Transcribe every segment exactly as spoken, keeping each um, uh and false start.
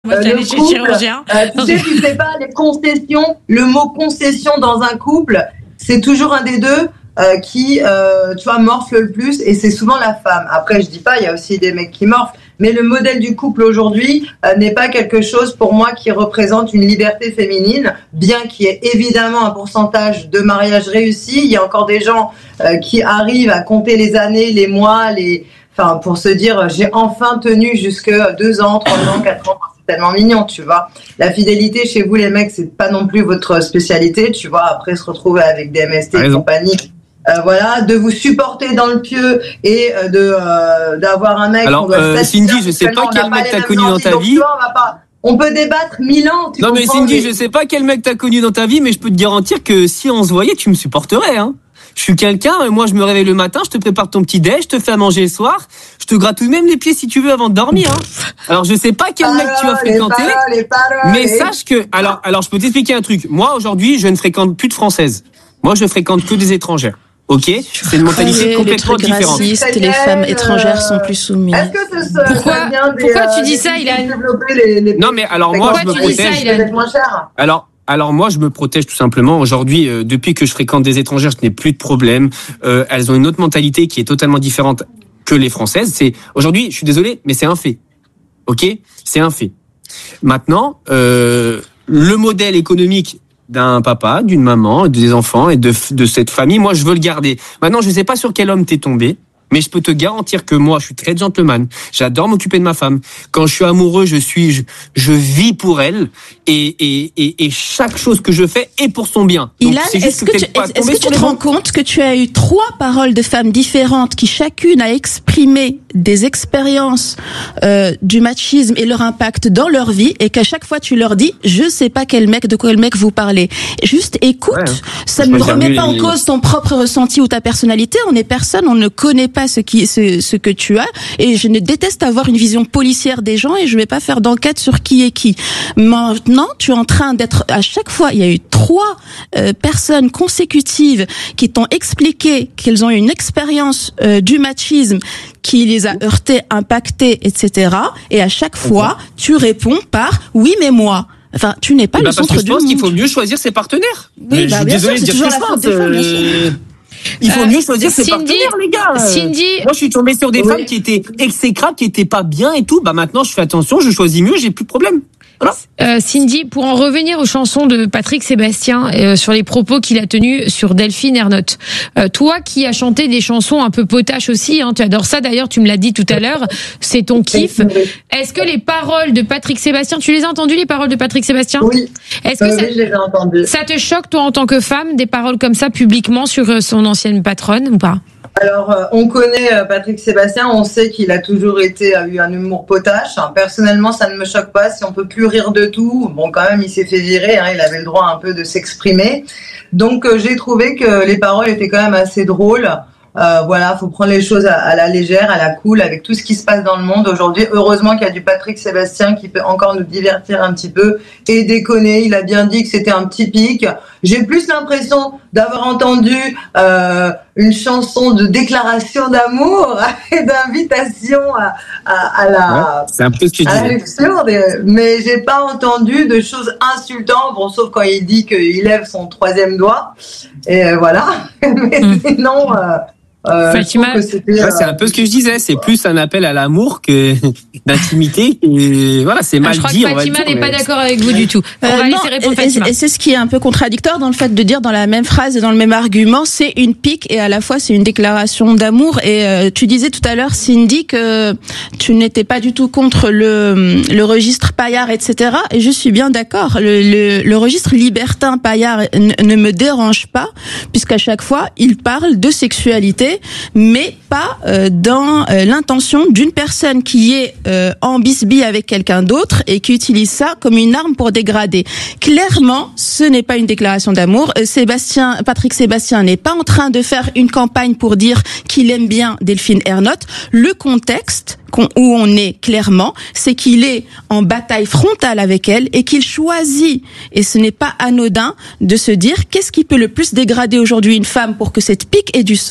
Moi, euh, le couple, euh, tu sais, tu sais pas, les concessions, le mot concession dans un couple, c'est toujours un des deux euh, qui, euh, tu vois, morfle le plus, et c'est souvent la femme. Après, je dis pas, il y a aussi des mecs qui morflent, mais le modèle du couple aujourd'hui euh, n'est pas quelque chose pour moi qui représente une liberté féminine, bien qu'il y ait évidemment un pourcentage de mariages réussis. Il y a encore des gens euh, qui arrivent à compter les années, les mois, les, enfin, pour se dire, j'ai enfin tenu jusque deux ans, trois ans, quatre ans. C'est tellement mignon, tu vois. La fidélité chez vous, les mecs, c'est pas non plus votre spécialité, tu vois. Après, se retrouver avec des M S T et compagnie. Euh, voilà, de vous supporter dans le pieu et euh, de euh, d'avoir un mec. Alors, euh, Cindy, je sais pas quel mec t'as connu dans ta vie. Vois, on, va pas, on peut débattre mille ans. Tu non, mais Cindy, mais... je sais pas quel mec t'as connu dans ta vie, mais je peux te garantir que si on se voyait, tu me supporterais, hein. Je suis quelqu'un, moi je me réveille le matin, je te prépare ton petit déj, je te fais à manger le soir, je te gratouille même les pieds si tu veux avant de dormir. Hein. Alors je sais pas quel mec tu vas fréquenter, paroles, les paroles, mais les... sache que, alors, alors je peux t'expliquer un truc. Moi aujourd'hui, je ne fréquente plus de Françaises. Moi je fréquente que des étrangères. Ok, c'est une mentalité les complètement trucs différente. Racistes, les femmes étrangères sont plus soumises. Est-ce que ce, pourquoi, des, pourquoi euh, tu dis ça, il a les, les... Non mais alors moi je me protège. Ça, il a... moins cher. Alors. Alors moi je me protège tout simplement. Aujourd'hui, euh, depuis que je fréquente des étrangères, je n'ai plus de problème. Euh, elles ont une autre mentalité qui est totalement différente que les Françaises. C'est aujourd'hui, je suis désolé, mais c'est un fait. Ok, c'est un fait. Maintenant, euh, le modèle économique d'un papa, d'une maman, des enfants et de, de cette famille, moi je veux le garder. Maintenant, je ne sais pas sur quel homme t'es tombé. Mais je peux te garantir que moi, je suis très gentleman. J'adore m'occuper de ma femme. Quand je suis amoureux, je suis, je, je vis pour elle, et, et, et, et chaque chose que je fais est pour son bien. Donc, Ilan, est-ce que, tu, est-ce que tu te rends compte que tu as eu trois paroles de femmes différentes qui chacune a exprimé des expériences euh, du machisme et leur impact dans leur vie, et qu'à chaque fois tu leur dis, je sais pas quel mec, de quel mec vous parlez. Juste écoute, ouais, ça ne remet pas en cause ton propre ressenti ou ta personnalité. On est personne, on ne connaît pas ce qui ce, ce que tu as, et je ne déteste avoir une vision policière des gens, et je vais pas faire d'enquête sur qui est qui. Maintenant, tu es en train d'être, à chaque fois, il y a eu trois euh, personnes consécutives qui t'ont expliqué qu'elles ont eu une expérience euh, du machisme qui les a heurtés, impactés, et cetera. Et à chaque fois, tu réponds par oui, mais moi. Enfin, tu n'es pas bah le centre du monde. Je pense qu'il faut mieux choisir ses partenaires. Oui, bah, bien sûr, c'est toujours la faute des femmes, bien sûr. Il faut euh, mieux choisir ses Cindy, partenaires, les gars. Cindy, moi, je suis tombé sur des oui. femmes qui étaient exécrables, qui étaient pas bien et tout. Bah maintenant, je fais attention, je choisis mieux, j'ai plus de problème. Voilà. Euh, Cindy, pour en revenir aux chansons de Patrick Sébastien, euh, sur les propos qu'il a tenus sur Delphine Ernotte, euh, toi qui as chanté des chansons un peu potaches aussi, hein, tu adores ça d'ailleurs, tu me l'as dit tout à l'heure, c'est ton kiff. Est-ce que les paroles de Patrick Sébastien, tu les as entendues, les paroles de Patrick Sébastien ? Oui. Est-ce que euh, ça, oui, je les ai entendues. Ça te choque, toi, en tant que femme, des paroles comme ça publiquement sur son ancienne patronne ou pas ? Alors, euh, on connaît euh, Patrick Sébastien, on sait qu'il a toujours été a eu un humour potache. Hein. Personnellement, ça ne me choque pas. Si on peut plus rire de tout, bon, quand même, il s'est fait virer. Hein, il avait le droit un peu de s'exprimer. Donc, euh, j'ai trouvé que les paroles étaient quand même assez drôles. Euh, voilà, faut prendre les choses à, à la légère, à la cool, avec tout ce qui se passe dans le monde aujourd'hui. Heureusement qu'il y a du Patrick Sébastien qui peut encore nous divertir un petit peu et déconner. Il a bien dit que c'était un petit pic. J'ai plus l'impression d'avoir entendu euh, une chanson de déclaration d'amour et d'invitation à, à, à la, ouais, c'est un peu ce que à l'absurde, mais j'ai pas entendu de choses insultantes. Bon, sauf quand il dit qu'il lève son troisième doigt. Et euh, voilà. Mais mmh. sinon. Euh, Euh, Fatima, que c'était, ouais, euh... c'est un peu ce que je disais, c'est plus un appel à l'amour que d'intimité. Et voilà, c'est mal ah, je crois dit. Que Fatima dire, n'est mais... pas d'accord avec vous du tout. On euh, va non, laisser répondre et, Fatima. Et c'est ce qui est un peu contradictoire dans le fait de dire dans la même phrase et dans le même argument, c'est une pique et à la fois c'est une déclaration d'amour. Et euh, tu disais tout à l'heure, Cindy, que tu n'étais pas du tout contre le le registre paillard, et cetera. Et je suis bien d'accord. Le, le, le registre libertin paillard n- ne me dérange pas, puisqu'à chaque fois il parle de sexualité, mais pas euh, dans euh, l'intention d'une personne qui est euh, en bisbille avec quelqu'un d'autre et qui utilise ça comme une arme pour dégrader. Clairement, ce n'est pas une déclaration d'amour. Euh, Sébastien, Patrick Sébastien n'est pas en train de faire une campagne pour dire qu'il aime bien Delphine Ernotte. Le contexte où on est clairement, c'est qu'il est en bataille frontale avec elle et qu'il choisit, et ce n'est pas anodin, de se dire qu'est-ce qui peut le plus dégrader aujourd'hui une femme pour que cette pique ait du sens,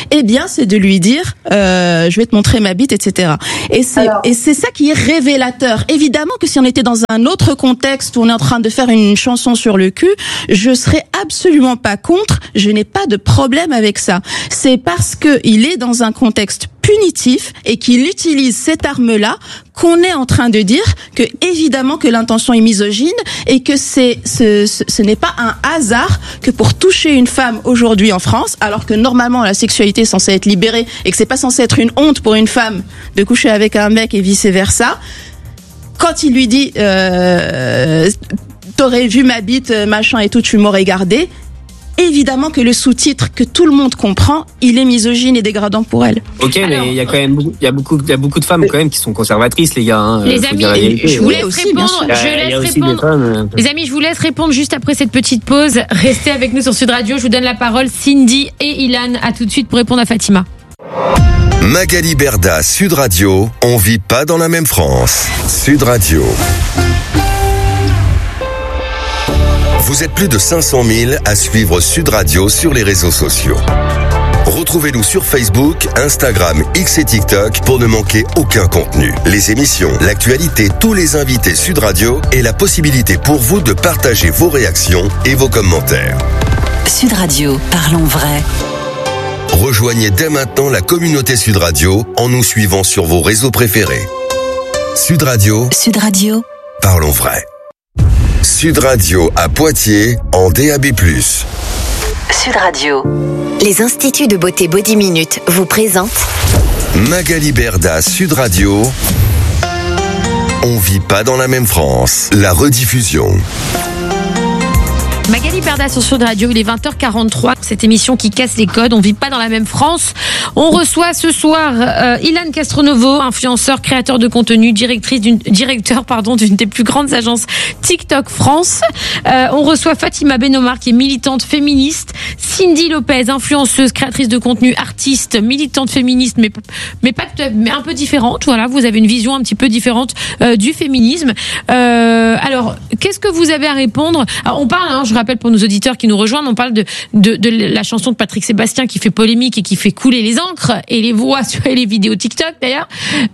eh bien, c'est de lui dire, euh, je vais te montrer ma bite, et cetera. Et c'est, Alors... et c'est ça qui est révélateur. Évidemment que si on était dans un autre contexte où on est en train de faire une chanson sur le cul, je serais absolument pas contre. Je n'ai pas de problème avec ça. C'est parce que il est dans un contexte punitif et qu'il utilise cette arme-là qu'on est en train de dire que évidemment que l'intention est misogyne et que c'est ce, ce, ce n'est pas un hasard que pour toucher une femme aujourd'hui en France, alors que normalement la sexualité est censée être libérée et que c'est pas censé être une honte pour une femme de coucher avec un mec et vice versa, quand il lui dit euh, t'aurais vu ma bite machin et tout, tu m'aurais gardé. Évidemment que le sous-titre que tout le monde comprend, il est misogyne et dégradant pour elle. Ok, Alors, mais il y a quand même, il y a beaucoup, il y a beaucoup de femmes quand même qui sont conservatrices, les gars. Hein, les amis, je vous laisse aussi, répondre. Je il y a laisse aussi répondre. Femmes, les amis, je vous laisse répondre juste après cette petite pause. Restez avec nous sur Sud Radio. Je vous donne la parole, Cindy et Ilan. À tout de suite pour répondre à Fatima. Magali Berda, Sud Radio. On vit pas dans la même France. Sud Radio. Vous êtes plus de cinq cent mille à suivre Sud Radio sur les réseaux sociaux. Retrouvez-nous sur Facebook, Instagram, X et TikTok pour ne manquer aucun contenu. Les émissions, l'actualité, tous les invités Sud Radio et la possibilité pour vous de partager vos réactions et vos commentaires. Sud Radio, parlons vrai. Rejoignez dès maintenant la communauté Sud Radio en nous suivant sur vos réseaux préférés. Sud Radio. Sud Radio. Parlons vrai. Sud Radio à Poitiers en D A B plus. Sud Radio. Les instituts de beauté Body Minute vous présentent Magali Berda, Sud Radio. On vit pas dans la même France. La rediffusion. Magali Berda sur Sud Radio, il est vingt heures quarante-trois. Cette émission qui casse les codes, on vit pas dans la même France. On reçoit ce soir euh, Ilan Castronovo, influenceur, créateur de contenu, directrice d'une, directeur pardon d'une des plus grandes agences TikTok France. Euh, on reçoit Fatima Benomar qui est militante féministe, Cindy Lopez, influenceuse, créatrice de contenu, artiste, militante féministe, mais mais pas mais un peu différente. Voilà, vous avez une vision un petit peu différente euh, du féminisme. Euh, alors, qu'est-ce que vous avez à répondre? Alors, on parle, hein, je rappelle pour nos auditeurs qui nous rejoignent, on parle de, de, de la chanson de Patrick Sébastien qui fait polémique et qui fait couler les encres et les voix sur les vidéos TikTok d'ailleurs.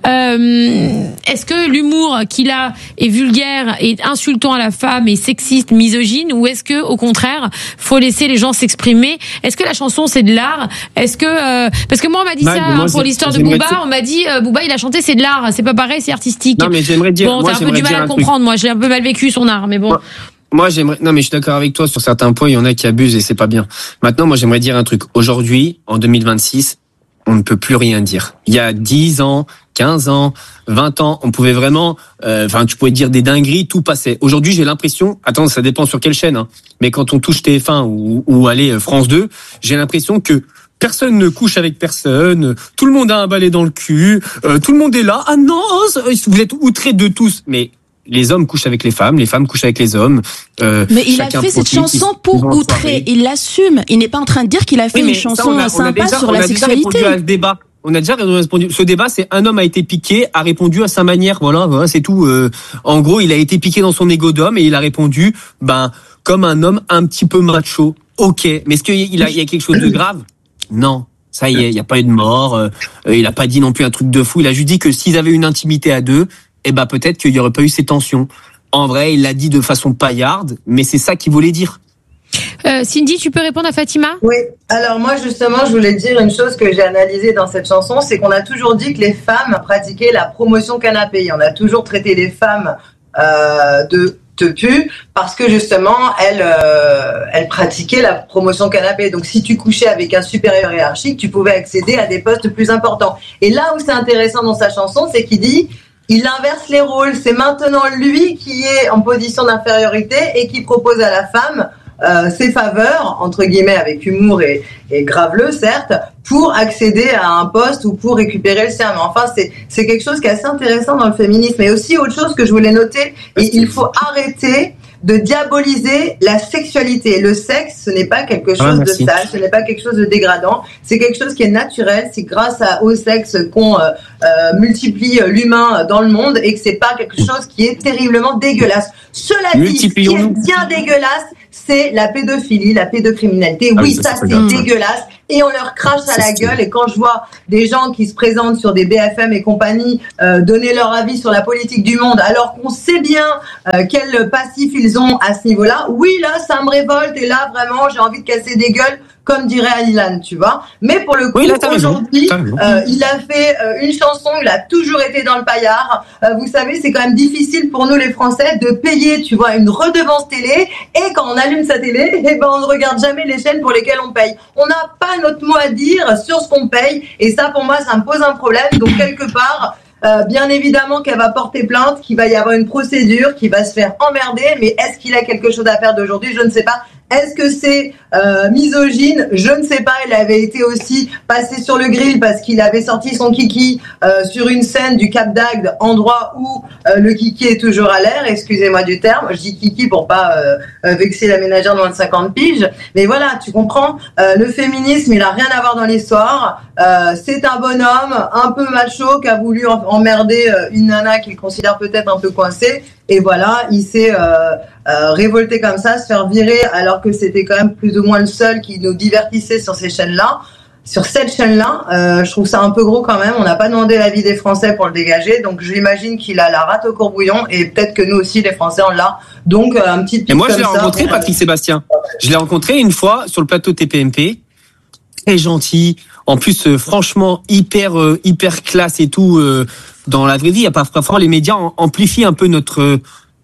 Euh, est-ce que l'humour qu'il a est vulgaire, est insultant à la femme, est sexiste, misogyne, ou est-ce que au contraire faut laisser les gens s'exprimer? Est-ce que la chanson c'est de l'art? Est-ce que euh, parce que moi on m'a dit bah, ça moi, hein, pour l'histoire de Booba, dire... on m'a dit euh, Booba il a chanté c'est de l'art, c'est pas pareil, c'est artistique. Non mais j'aimerais dire, bon, moi, t'as un peu du mal à comprendre. Truc. Moi j'ai un peu mal vécu son art, mais bon. Moi... Moi, j'aimerais, non, mais je suis d'accord avec toi sur certains points, il y en a qui abusent et c'est pas bien. Maintenant, moi, j'aimerais dire un truc. Aujourd'hui, en deux mille vingt-six, on ne peut plus rien dire. Il y a dix ans, quinze ans, vingt ans, on pouvait vraiment, euh, enfin, tu pouvais dire des dingueries, tout passait. Aujourd'hui, j'ai l'impression, attends, ça dépend sur quelle chaîne, hein, mais quand on touche T F un ou, ou allez, France deux, j'ai l'impression que personne ne couche avec personne, tout le monde a un balai dans le cul, euh, tout le monde est là, ah non, vous êtes outrés de tous, mais les hommes couchent avec les femmes, les femmes couchent avec les hommes. Euh, mais il a fait cette chanson pour outrer. Il l'assume. Il n'est pas en train de dire qu'il a fait oui, une chanson a, sympa déjà, sur la sexualité. On a déjà répondu à ce débat. On a déjà répondu. Ce débat, c'est un homme a été piqué, a répondu à sa manière. Voilà, voilà c'est tout. Euh, en gros, il a été piqué dans son ego d'homme et il a répondu, ben, comme un homme un petit peu macho. Ok, mais est-ce qu'il y a, il y a quelque chose de grave? Non. Ça y est, il n'y a pas eu de mort. Euh, il a pas dit non plus un truc de fou. Il a juste dit que s'ils avaient une intimité à deux, eh ben peut-être qu'il y aurait pas eu ces tensions. En vrai, il l'a dit de façon paillarde, mais c'est ça qu'il voulait dire. Euh, Cindy, tu peux répondre à Fatima? Oui. Alors moi, justement, je voulais dire une chose que j'ai analysée dans cette chanson, c'est qu'on a toujours dit que les femmes pratiquaient la promotion canapé. On a toujours traité les femmes euh, de te pu parce que justement, elles, euh, elles pratiquaient la promotion canapé. Donc, si tu couchais avec un supérieur hiérarchique, tu pouvais accéder à des postes plus importants. Et là où c'est intéressant dans sa chanson, c'est qu'il dit il inverse les rôles. C'est maintenant lui qui est en position d'infériorité et qui propose à la femme euh, ses faveurs, entre guillemets, avec humour et, et graveleux, certes, pour accéder à un poste ou pour récupérer le sien. Mais enfin, c'est, c'est quelque chose qui est assez intéressant dans le féminisme. Et aussi, autre chose que je voulais noter, et il faut arrêter de diaboliser la sexualité. Le sexe, ce n'est pas quelque chose ah, de sale, ce n'est pas quelque chose de dégradant, c'est quelque chose qui est naturel, c'est grâce à, au sexe qu'on euh, euh, multiplie l'humain dans le monde et que c'est pas quelque chose qui est terriblement dégueulasse. Cela dit, ce qui est bien dégueulasse, c'est la pédophilie, la pédocriminalité. Ah oui, oui, ça, ça c'est mmh. dégueulasse. et on leur crache à la gueule. Et quand je vois des gens qui se présentent sur des B F M et compagnie euh, donner leur avis sur la politique du monde, alors qu'on sait bien euh, quel passif ils ont à ce niveau-là, oui, là, ça me révolte. Et là, vraiment, j'ai envie de casser des gueules, comme dirait Alilan, tu vois. Mais pour le coup, oui, là, aujourd'hui, euh, il a fait euh, une chanson, il a toujours été dans le paillard. Euh, vous savez, c'est quand même difficile pour nous, les Français, de payer, tu vois, une redevance télé. Et quand on allume sa télé, eh ben, on ne regarde jamais les chaînes pour lesquelles on paye. On n'a pas notre mot à dire sur ce qu'on paye. Et ça, pour moi, ça me pose un problème. Donc, quelque part, Euh, bien évidemment qu'elle va porter plainte, qu'il va y avoir une procédure, qu'il va se faire emmerder, mais est-ce qu'il a quelque chose à faire d'aujourd'hui? Je ne sais pas. Est-ce que c'est euh, misogyne? Je ne sais pas. Il avait été aussi passé sur le grill parce qu'il avait sorti son kiki euh, sur une scène du Cap d'Agde, endroit où euh, le kiki est toujours à l'air. Excusez-moi du terme. Je dis kiki pour pas euh, euh, vexer la ménagère de moins de cinquante piges. Mais voilà, tu comprends. Euh, le féminisme, il a rien à voir dans l'histoire. Euh, c'est un bonhomme un peu macho qui a voulu emmerder euh, une nana qu'il considère peut-être un peu coincée. Et voilà, il s'est euh, euh, révolté comme ça, se faire virer alors que c'était quand même plus ou moins le seul qui nous divertissait sur ces chaînes-là. Sur cette chaîne-là, euh, je trouve ça un peu gros quand même. On n'a pas demandé l'avis des Français pour le dégager, donc j'imagine qu'il a la rate au courbouillon et peut-être que nous aussi, les Français, on l'a. Donc euh, un petit pic. Et moi, comme je l'ai ça, rencontré, euh, Patrick Sébastien. Je l'ai rencontré une fois sur le plateau T P M P. Très gentil. En plus, euh, franchement, hyper, euh, hyper classe et tout. Euh, dans la vraie vie, il y a pas franchement les médias amplifient un peu notre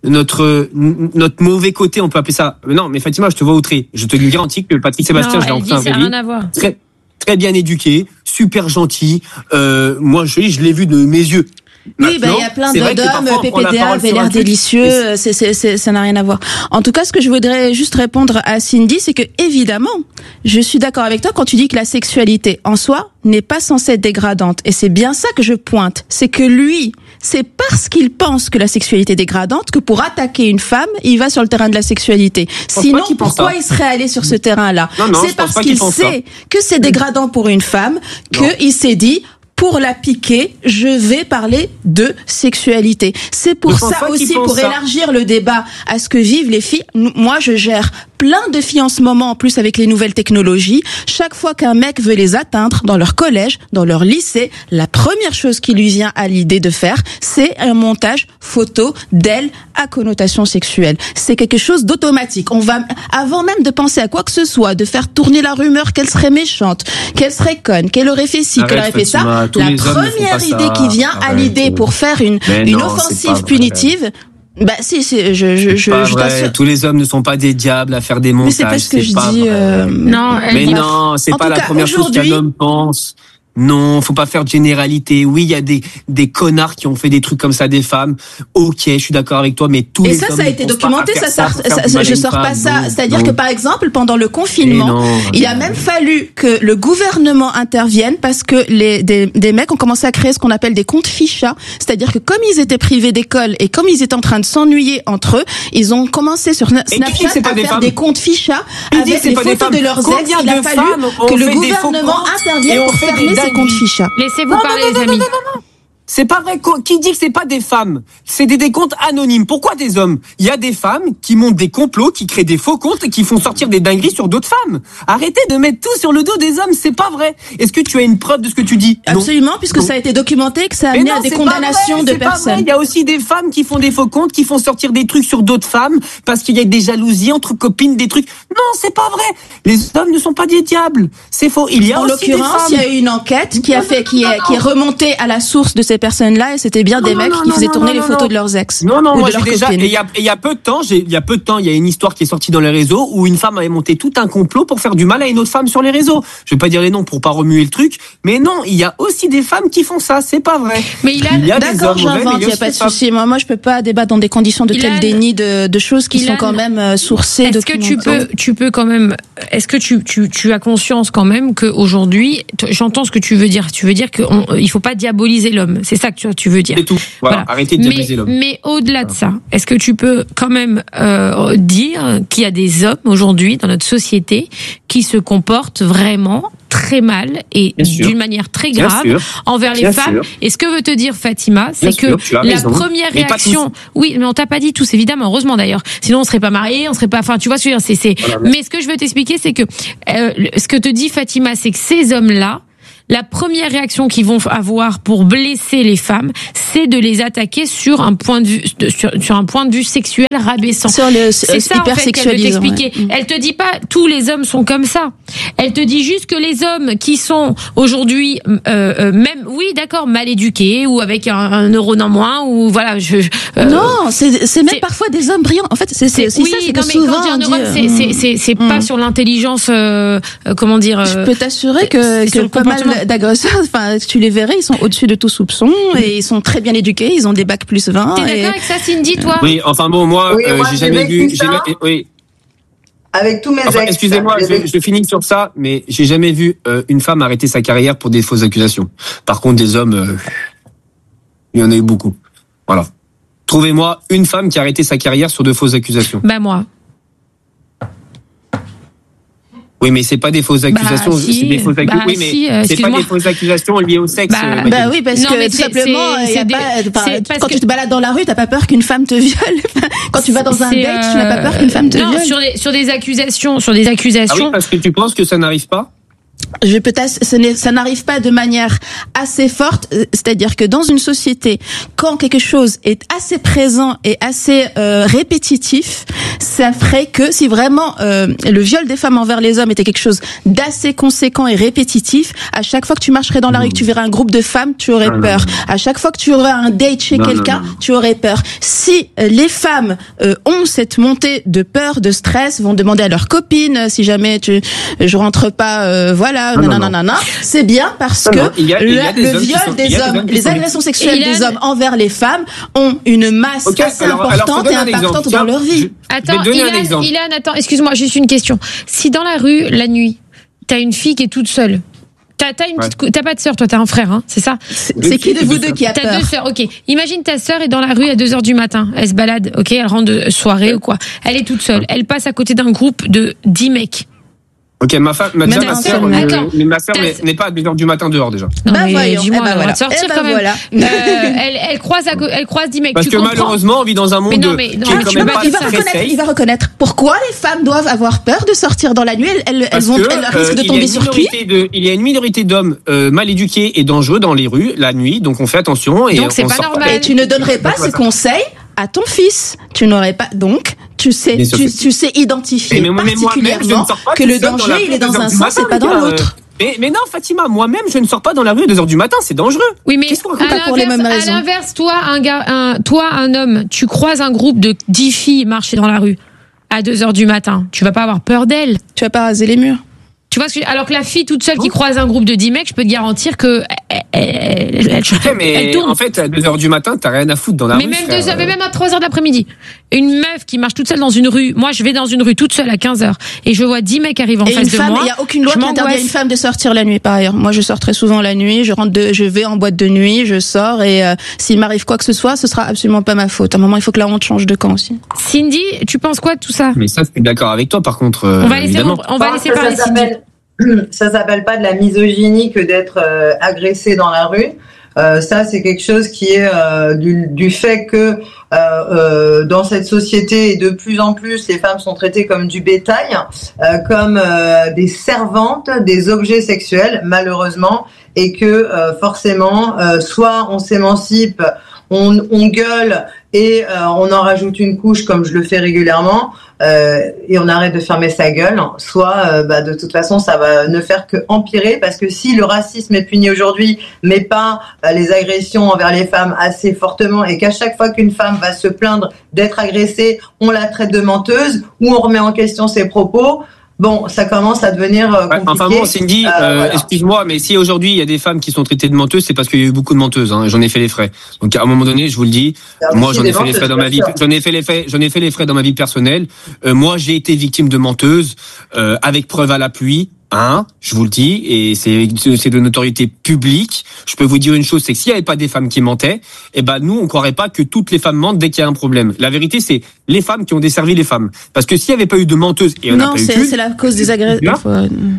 notre notre mauvais côté, on peut appeler ça. Non, mais Fatima, je te vois outré. Je te garantis que Patrick Sébastien, non, je l'ai rencontré en vraie vraie vie. Très très bien éduqué, super gentil. Euh, moi, je je l'ai vu de mes yeux. Oui, bah, il y a plein d'hommes, P P D A avait l'air délicieux, c'est, c'est, c'est, ça n'a rien à voir. En tout cas, ce que je voudrais juste répondre à Cindy, c'est que, évidemment, je suis d'accord avec toi quand tu dis que la sexualité, en soi, n'est pas censée être dégradante. Et c'est bien ça que je pointe. C'est que lui, c'est parce qu'il pense que la sexualité est dégradante que pour attaquer une femme, il va sur le terrain de la sexualité. Sinon, pourquoi il serait allé sur ce terrain-là? Non, non, c'est parce qu'il sait que c'est dégradant pour une femme, qu'il s'est dit, pour la piquer, je vais parler de sexualité. C'est pour ça aussi, pour ça. élargir le débat à ce que vivent les filles. Moi, je gère plein de filles en ce moment, en plus avec les nouvelles technologies. Chaque fois qu'un mec veut les atteindre dans leur collège, dans leur lycée, la première chose qui lui vient à l'idée de faire, c'est un montage photo d'elle à connotation sexuelle. C'est quelque chose d'automatique. On va, avant même de penser à quoi que ce soit, de faire tourner la rumeur qu'elle serait méchante, qu'elle serait conne, qu'elle aurait fait ci, qu'elle aurait fait ça, la première idée qui vient à l'idée pour faire une, une offensive punitive, bah si, c'est je je je, je t'assure. Tous les hommes ne sont pas des diables à faire des montages. Mais c'est pas ce que je dis. Euh... Non, mais non, c'est pas la première chose qu'un homme pense. Non, faut pas faire de généralité. Oui, il y a des des connards qui ont fait des trucs comme ça des femmes. Ok, je suis d'accord avec toi, mais tous et les ça, hommes ça a été documenté. Ça, ça, ça, ça je sors pas ça. C'est-à-dire que par exemple, pendant le confinement, non, il a même fallu que le gouvernement intervienne parce que les des des mecs ont commencé à créer ce qu'on appelle des comptes fichas. C'est-à-dire que comme ils étaient privés d'école et comme ils étaient en train de s'ennuyer entre eux, ils ont commencé sur Snapchat à faire femmes. des comptes fichas avec les photos de leurs ex. Il a fallu que le gouvernement intervienne pour fermer ces comptes fichas. Laissez-vous parler, les amis. C'est pas vrai. Qui dit que c'est pas des femmes? C'est des, des comptes anonymes. Pourquoi des hommes? Il y a des femmes qui montent des complots, qui créent des faux comptes et qui font sortir des dingueries sur d'autres femmes. Arrêtez de mettre tout sur le dos des hommes. C'est pas vrai. Est-ce que tu as une preuve de ce que tu dis? Absolument, non. puisque non. ça a été documenté que ça a amené non, à des condamnations de personnes. Il y a aussi des femmes qui font des faux comptes, qui font sortir des trucs sur d'autres femmes parce qu'il y a des jalousies entre copines, des trucs. Non, c'est pas vrai. Les hommes ne sont pas des diables. C'est faux. Il y a en aussi des femmes. En l'occurrence, il y a eu une enquête qui a fait, qui est, qui est remontée à la source de ces personnes-là et c'était bien non, des non, mecs non, qui faisaient non, tourner non, les photos non. de leurs ex. Non, non, moi j'ai déjà. Et il y a, il y a peu de temps, j'ai, il y a peu de temps, il y a une histoire qui est sortie dans les réseaux où une femme avait monté tout un complot pour faire du mal à une autre femme sur les réseaux. Je vais pas dire les noms pour pas remuer le truc, mais non, il y a aussi des femmes qui font ça, c'est pas vrai. Mais il a, il y a d'accord, j'invente, il y a pas de souci. Moi, moi, je peux pas débattre dans des conditions de tel déni de, de choses qui sont quand même sourcées. Est-ce que tu peux, tu peux quand même, est-ce que tu, tu, tu as conscience quand même qu'aujourd'hui, j'entends ce que tu veux dire. Tu veux dire qu'il faut pas diaboliser l'homme. C'est ça que tu, tu veux dire. C'est tout. Voilà. Arrêtez de diaboliser l'homme. Mais au-delà de ça, est-ce que tu peux quand même euh, dire qu'il y a des hommes aujourd'hui dans notre société qui se comportent vraiment très mal et Bien sûr. d'une manière très Bien grave sûr. envers les Bien femmes. sûr. Et ce que veut te dire Fatima, c'est Bien que sûr, tu as la raison. première Mais pas réaction, oui, mais on t'a pas dit tous, évidemment, heureusement d'ailleurs. Sinon, on serait pas mariés, on serait pas, enfin, tu vois ce que je veux dire, c'est, c'est, Voilà, mais- mais ce que je veux t'expliquer, c'est que, euh, ce que te dit Fatima, c'est que ces hommes-là, la première réaction qu'ils vont avoir pour blesser les femmes, c'est de les attaquer sur un point de vue, de- sur, sur un point de vue sexuel rabaissant. Sur le C'est ça, en hyper fait, qu'elle veut sexualisant. t'expliquer. ouais. Elle te dit pas tous les hommes sont comme ça. Elle te dit juste que les hommes qui sont aujourd'hui, euh, euh, même, oui, d'accord, mal éduqués ou avec un, un neurone en moins ou voilà, je. je- euh, Non, c'est c'est même c'est- parfois des hommes brillants. En fait, c'est c'est aussi oui, ça, c'est que non, mais souvent quand je dis un on dit, neurone, c'est, c'est, c'est, c'est Hmm. pas sur l'intelligence, euh, euh, comment dire. Je euh, peux t'assurer que, c'est sur que le pas mal comportement. d'agresseurs, enfin, tu les verrais, ils sont au-dessus de tout soupçon et ils sont très bien éduqués, ils ont des bacs plus vingt. T'es et- d'accord avec ça, Cindy, toi? Oui, enfin bon, moi, Oui, euh, moi, j'ai j'ai jamais vécu vu. ça. j'ai- Oui. Avec tous mes Enfin, ex. excusez-moi, j'ai je, vécu- je finis sur ça, mais j'ai jamais vu euh, une femme arrêter sa carrière pour des fausses accusations. Par contre, des hommes, euh, il y en a eu beaucoup. Voilà. Trouvez-moi une femme qui a arrêté sa carrière sur de fausses accusations. Bah, moi. Oui, mais c'est pas des fausses accusations, si. c'est des fausses Bah, accusations. oui, mais si, euh, c'est pas excuse-moi. des fausses accusations liées au sexe. Bah, euh, bah Magali. Bah oui, parce Non, que mais tout c'est- simplement, c'est- il y a c'est des- pas, enfin, c'est parce quand que- tu te balades dans la rue, t'as pas peur qu'une femme te viole. Quand tu vas dans un C'est, date, tu n'as pas peur qu'une femme te non, viole. sur des, sur des accusations, sur des Ah oui, accusations. parce que tu penses que ça n'arrive pas? Je peux t'ass- ce n'est- ça n'arrive pas de manière assez forte, euh, c'est-à-dire que dans une société, quand quelque chose est assez présent et assez euh, répétitif, ça ferait que si vraiment euh, le viol des femmes envers les hommes était quelque chose d'assez conséquent et répétitif, à chaque fois que tu marcherais dans la rue, que tu verrais un groupe de femmes, tu aurais Non, peur. non, À chaque fois que tu aurais un date chez Non, non, quelqu'un, non, non. tu aurais peur. Si euh, les femmes euh, ont cette montée de peur, de stress, vont demander à leurs copines euh, si jamais tu, je rentre pas, euh, voilà, Non, non, non, non, non, non, c'est bien parce Non, que non, il y a- il y a le, des le hommes qui viol sont- il y des a des hommes, hommes qui les sont- agressions sexuelles Ilan- des hommes envers les femmes ont une masse Ok, assez alors- alors, je te importante donne et un exemple. impactante Tiens, dans leur vie. je- Attends, je vais te donner un Ilan, exemple. Ilan, attends, excuse-moi, juste une question. Si dans la rue, la nuit, t'as une fille qui est toute seule, t'as, t'as une Ouais. petite, cou- t'as pas de sœur, toi, t'as un frère, hein, c'est ça? C'est Deux c'est qui filles de et vous deux deux qui a T'as peur? deux sœurs, ok. Imagine ta sœur est dans la rue à deux heures du matin. Elle se balade, ok, elle rentre de soirée ou quoi. Elle est toute seule. Elle passe à côté d'un groupe de dix mecs. Ok, ma femme, ma, Mais déjà, non, ma sœur, attends, euh, attends. mais ma sœur T'as- n'est- n'est pas à deux heures du matin dehors déjà. Non, Bah mais voyons, dis-moi, eh ben on va voilà. te sortir Eh ben quand même. voilà. Euh, elle, elle croise à, co- elle croise dix mecs. Parce tu que comprends? malheureusement, on vit dans un monde Mais non, de- mais- non, qui est mais quand tu même peux pas pas il va ça, très reconnaître, safe. il va reconnaître pourquoi les femmes doivent avoir peur de sortir dans la nuit. Elles, elles, elles Parce vont, que, elles euh, risquent de il y a tomber une sur qui? minorité de- Il y a une minorité d'hommes euh, mal éduqués et dangereux dans les rues la nuit, donc on fait attention. Et Donc, c'est on pas sort normal. Et tu ne donnerais pas ces conseils à ton fils. Tu n'aurais pas, donc, tu sais, Bien sûr tu, que- tu sais identifier Mais moi- mais moi-même, je ne particulièrement sors pas que tout le seul dans la danger, rue il est à dans deux heures un du sens matin, et pas les dans gars, l'autre. euh, Mais, mais non, Fatima, moi-même, je ne sors pas dans la rue à deux heures du matin, c'est dangereux. Oui, mais Qu'est-ce qu'on à raconte pas pour les l'inverse, mêmes à raisons. l'inverse, toi, un gars, un, toi, un homme, tu croises un groupe de dix filles marcher dans la rue à deux heures du matin. Tu vas pas avoir peur d'elles. Tu vas pas raser les murs. Tu vois ce que je- alors que la fille toute seule qui croise un groupe de dix mecs, je peux te garantir que elle, elle, elle, elle- Ok, mais elle tourne. en fait, à deux heures du matin, t'as rien à foutre dans la mais rue. même frère. deux heures, mais même à trois heures d'après-midi. Une meuf qui marche toute seule dans une rue. Moi, je vais dans une rue toute seule à quinze heures et je vois dix mecs arriver en Et face une de femme, moi. il n'y a aucune loi je qui interdit à m'angoisse. une femme de sortir la nuit, par ailleurs. Moi, je sors très souvent la nuit, je rentre de, je vais en boîte de nuit, je sors et euh, s'il m'arrive quoi que ce soit, ce sera absolument pas ma faute. À un moment, il faut que la honte change de camp aussi. Cindy, tu penses quoi de tout ça? Mais ça, je suis d'accord avec toi, par contre. euh, On va laisser, évidemment. on va Bon, laisser ça, parler ça Cindy. s'appelle- ça s'appelle pas de la misogynie que d'être euh, agressé dans la rue. Euh, ça, c'est quelque chose qui est euh, du, du fait que euh, euh, dans cette société, et de plus en plus, les femmes sont traitées comme du bétail, euh, comme euh, des servantes, des objets sexuels, malheureusement, et que euh, forcément, euh, soit on s'émancipe, on, on gueule et euh, on en rajoute une couche, comme je le fais régulièrement, euh, et on arrête de fermer sa gueule, soit euh, bah, de toute façon ça va ne faire que empirer, parce que si le racisme est puni aujourd'hui, mais pas euh, les agressions envers les femmes assez fortement, et qu'à chaque fois qu'une femme va se plaindre d'être agressée, on la traite de menteuse, ou on remet en question ses propos, bon, ça commence à devenir euh, Ouais, compliqué. enfin bon, Cindy, Euh, euh, voilà. excuse-moi, mais si aujourd'hui il y a des femmes qui sont traitées de menteuses, c'est parce qu'il y a eu beaucoup de menteuses. Hein, et j'en ai fait les frais. Donc à un moment donné, je vous le dis, Il y a moi aussi j'en ai des fait les menteuses, frais dans ma vie. bien sûr. J'en ai fait les frais. J'en ai fait les frais dans ma vie personnelle. Euh, moi, j'ai été victime de menteuses euh, avec preuve à l'appui. Hein, je vous le dis, et c'est c'est de notoriété publique. Je peux vous dire une chose, c'est que s'il n'y avait pas des femmes qui mentaient, eh ben nous on croirait pas que toutes les femmes mentent dès qu'il y a un problème. La vérité, c'est les femmes qui ont desservi les femmes. Parce que s'il n'y avait pas eu de menteuses, et on n'a Non, pas eu c'est qu'une, c'est la cause des agressions. Bien.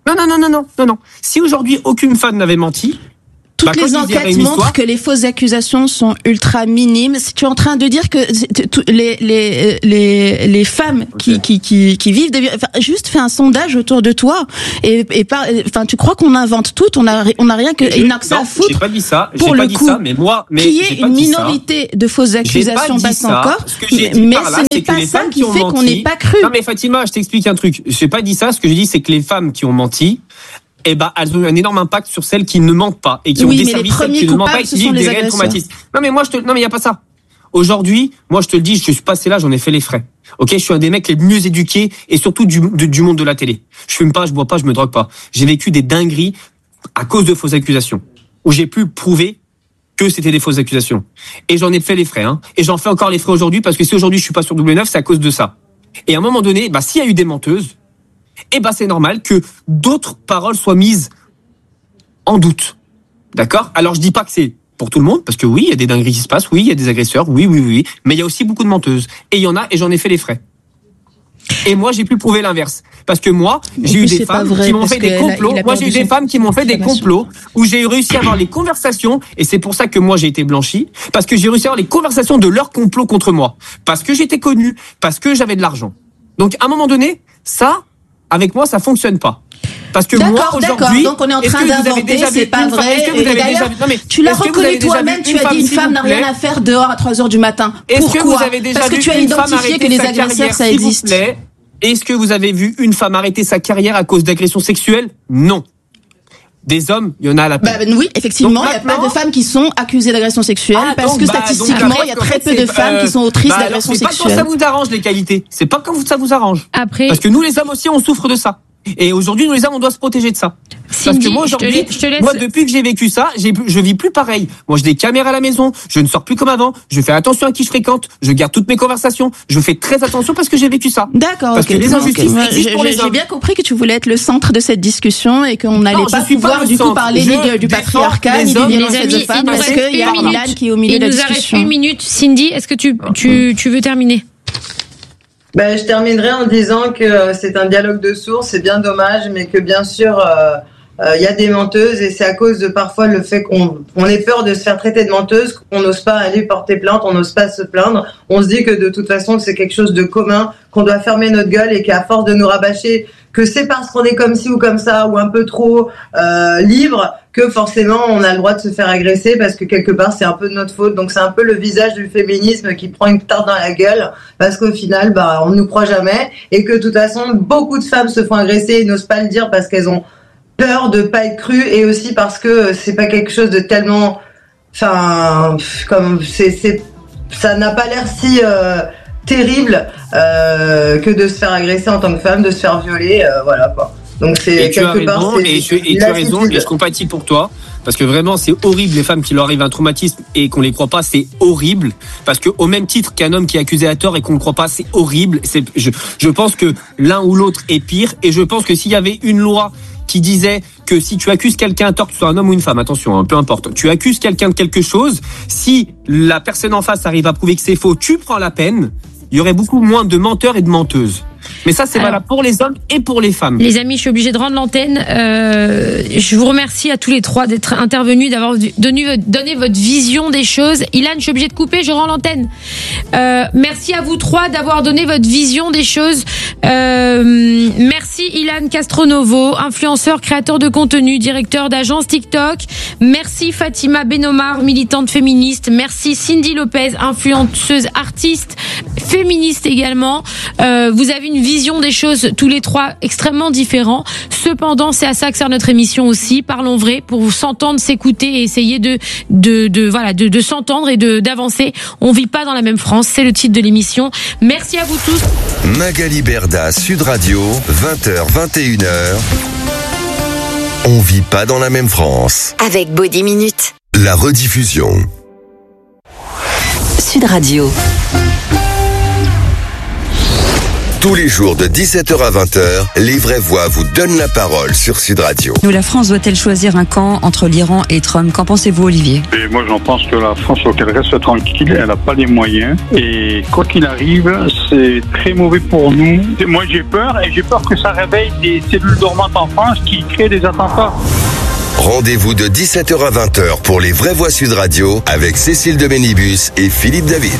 Non, non, non, non, non, non, non. Si aujourd'hui aucune femme n'avait menti, toutes bah, les enquêtes montrent histoire, que les fausses accusations sont ultra minimes. Si tu es en train de dire que les les les les femmes qui qui qui qui vivent des, enfin, juste fais un sondage autour de toi et et par, enfin tu crois qu'on invente tout, on a on a rien que il n'a que ça à foutre. J'ai pas dit ça, pour j'ai le pas dit coup, ça, mais moi, mais qu'il y ait une minorité de fausses accusations passe encore. Ce que j'ai dit mais par là, ce c'est n'est que pas les ça femmes qui qui ont fait qu'on menti. n'est pas cru. Non mais Fatima, je t'explique un truc. J'ai pas dit ça. Ce que j'ai dit, c'est que les femmes qui ont menti, eh ben, elles ont eu un énorme impact sur celles qui ne mentent pas et qui oui, ont desservi celles qui ne mentent pas et qui vivent des réels traumatismes. Non, mais moi, je te, non, mais il y a pas ça. Aujourd'hui, moi, je te le dis, je suis passé là, j'en ai fait les frais. Ok, je suis un des mecs les mieux éduqués et surtout du, du, du monde de la télé. Je fume pas, je bois pas, je me drogue pas. J'ai vécu des dingueries à cause de fausses accusations où j'ai pu prouver que c'était des fausses accusations. Et j'en ai fait les frais, hein. Et j'en fais encore les frais aujourd'hui parce que si aujourd'hui je suis pas sur W neuf, c'est à cause de ça. Et à un moment donné, bah, s'il y a eu des menteuses, eh ben c'est normal que d'autres paroles soient mises en doute. D'accord ? Alors je dis pas que c'est pour tout le monde, parce que oui, il y a des dingueries qui se passent, oui, il y a des agresseurs, oui, oui, oui, mais il y a aussi beaucoup de menteuses. Et il y en a, et j'en ai fait les frais. Et moi, j'ai pu prouver l'inverse. Parce que moi, j'ai eu des femmes qui m'ont fait des complots. Moi, j'ai eu des femmes qui m'ont fait des complots où j'ai réussi à avoir les conversations, et c'est pour ça que moi, j'ai été blanchi, parce que j'ai réussi à avoir les conversations de leurs complots contre moi. Parce que j'étais connu, parce que j'avais de l'argent. Donc, à un moment donné, ça, avec moi, ça fonctionne pas. Parce que d'accord, moi, aujourd'hui, donc on est en train d'inventer, c'est pas vrai. Et d'ailleurs, tu l'as reconnu toi-même, tu as dit une femme n'a rien à faire dehors à trois heures du matin. Pourquoi ? Parce que tu as identifié que les agresseurs, ça existe. Est-ce que vous avez vu une femme arrêter sa carrière à cause d'agressions sexuelles ? Non. Des hommes, il y en a à la bah, oui, effectivement, il n'y a pas de femmes qui sont accusées d'agressions sexuelles ah, parce donc, que bah, statistiquement, il y a très en fait, peu de femmes euh, qui sont autrices bah, d'agressions sexuelles. C'est pas quand ça vous arrange les qualités. C'est pas quand ça vous arrange. Après, parce que nous les hommes aussi, on souffre de ça. Et aujourd'hui, nous les hommes, on doit se protéger de ça. Cindy, parce que moi aujourd'hui, je te laisse... moi depuis que j'ai vécu ça, j'ai, je vis plus pareil. Moi, j'ai des caméras à la maison, je ne sors plus comme avant, je fais attention à qui je fréquente, je garde toutes mes conversations, je fais très attention parce que j'ai vécu ça. D'accord. Parce okay. que les injustices okay. existent pour les hommes. J'ai bien compris que tu voulais être le centre de cette discussion et qu'on n'allait pas pouvoir du tout parler ni du patriarcat ni du violence de femmes parce qu'il y a Ilan qui est au milieu de la discussion. Il nous reste une minute. Cindy, est-ce que tu tu tu veux terminer ? Ben, je terminerai en disant que c'est un dialogue de sourds, c'est bien dommage, mais que bien sûr, euh, euh, y a des menteuses et c'est à cause de parfois le fait qu'on on ait peur de se faire traiter de menteuse, qu'on n'ose pas aller porter plainte, on n'ose pas se plaindre. On se dit que de toute façon, c'est quelque chose de commun, qu'on doit fermer notre gueule et qu'à force de nous rabâcher que c'est parce qu'on est comme ci ou comme ça ou un peu trop euh, libre que forcément on a le droit de se faire agresser parce que quelque part c'est un peu de notre faute. Donc c'est un peu le visage du féminisme qui prend une tarte dans la gueule parce qu'au final bah on ne nous croit jamais et que de toute façon beaucoup de femmes se font agresser et n'osent pas le dire parce qu'elles ont peur de pas être crues et aussi parce que c'est pas quelque chose de tellement enfin comme c'est c'est ça n'a pas l'air si euh, terrible euh, que de se faire agresser en tant que femme, de se faire violer, euh, voilà quoi. Donc c'est et quelque part raison, c'est, et, tu, et tu as raison et je compatis pour toi parce que vraiment c'est horrible les femmes qui leur arrivent un traumatisme et qu'on les croit pas, c'est horrible parce que au même titre qu'un homme qui est accusé à tort et qu'on ne croit pas, c'est horrible. C'est je je pense que l'un ou l'autre est pire et je pense que s'il y avait une loi qui disait que si tu accuses quelqu'un à tort, que ce soit un homme ou une femme, attention, hein, peu importe, tu accuses quelqu'un de quelque chose, si la personne en face arrive à prouver que c'est faux, tu prends la peine, il y aurait beaucoup moins de menteurs et de menteuses. Mais ça, c'est Alors, valable pour les hommes et pour les femmes. Les amis, je suis obligée de rendre l'antenne. Euh, je vous remercie à tous les trois d'être intervenus, d'avoir donné, donné votre vision des choses. Ilan, je suis obligée de couper, je rends l'antenne. Euh, merci à vous trois d'avoir donné votre vision des choses. Euh, merci Ilan Castronovo, influenceur, créateur de contenu, directeur d'agence TikTok. Merci Fatima Benomar, militante féministe. Merci Cindy Lopez, influenceuse, artiste, féministe également. Euh, vous avez une vision des choses tous les trois extrêmement différents. Cependant, c'est à ça que sert notre émission aussi. Parlons vrai pour s'entendre, s'écouter et essayer de de de voilà de, de s'entendre et de d'avancer. On vit pas dans la même France, c'est le titre de l'émission. Merci à vous tous. Magali Berda, Sud Radio, vingt heures vingt et une heures. On vit pas dans la même France. Avec Body Minute. La rediffusion. Sud Radio. Tous les jours de dix-sept heures à vingt heures, les vraies voix vous donnent la parole sur Sud Radio. Nous, la France doit-elle choisir un camp entre l'Iran et Trump? Qu'en pensez-vous, Olivier? Et moi, j'en pense que la France, faut qu'elle reste tranquille. Elle n'a pas les moyens. Et quoi qu'il arrive, c'est très mauvais pour nous. Moi, j'ai peur et j'ai peur que ça réveille des cellules dormantes en France qui créent des attentats. Rendez-vous de dix-sept heures à vingt heures pour les vraies voix Sud Radio avec Cécile de Ménibus et Philippe David.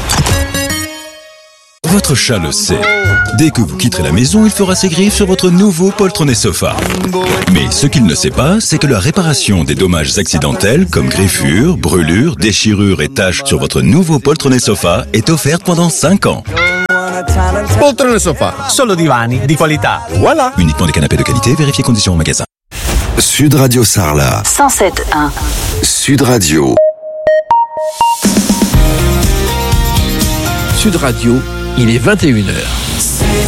Votre chat le sait. Dès que vous quitterez la maison, il fera ses griffes sur votre nouveau poltronné sofa. Mais ce qu'il ne sait pas, c'est que la réparation des dommages accidentels comme griffures, brûlures, déchirures et taches sur votre nouveau poltronné sofa est offerte pendant cinq ans. Poltrone sofa, solo divani di qualità. Voilà. Uniquement des canapés de qualité, vérifiez conditions au magasin. Sud Radio Sarlat. cent sept un. Sud Radio. Sud Radio, il est vingt et une heures.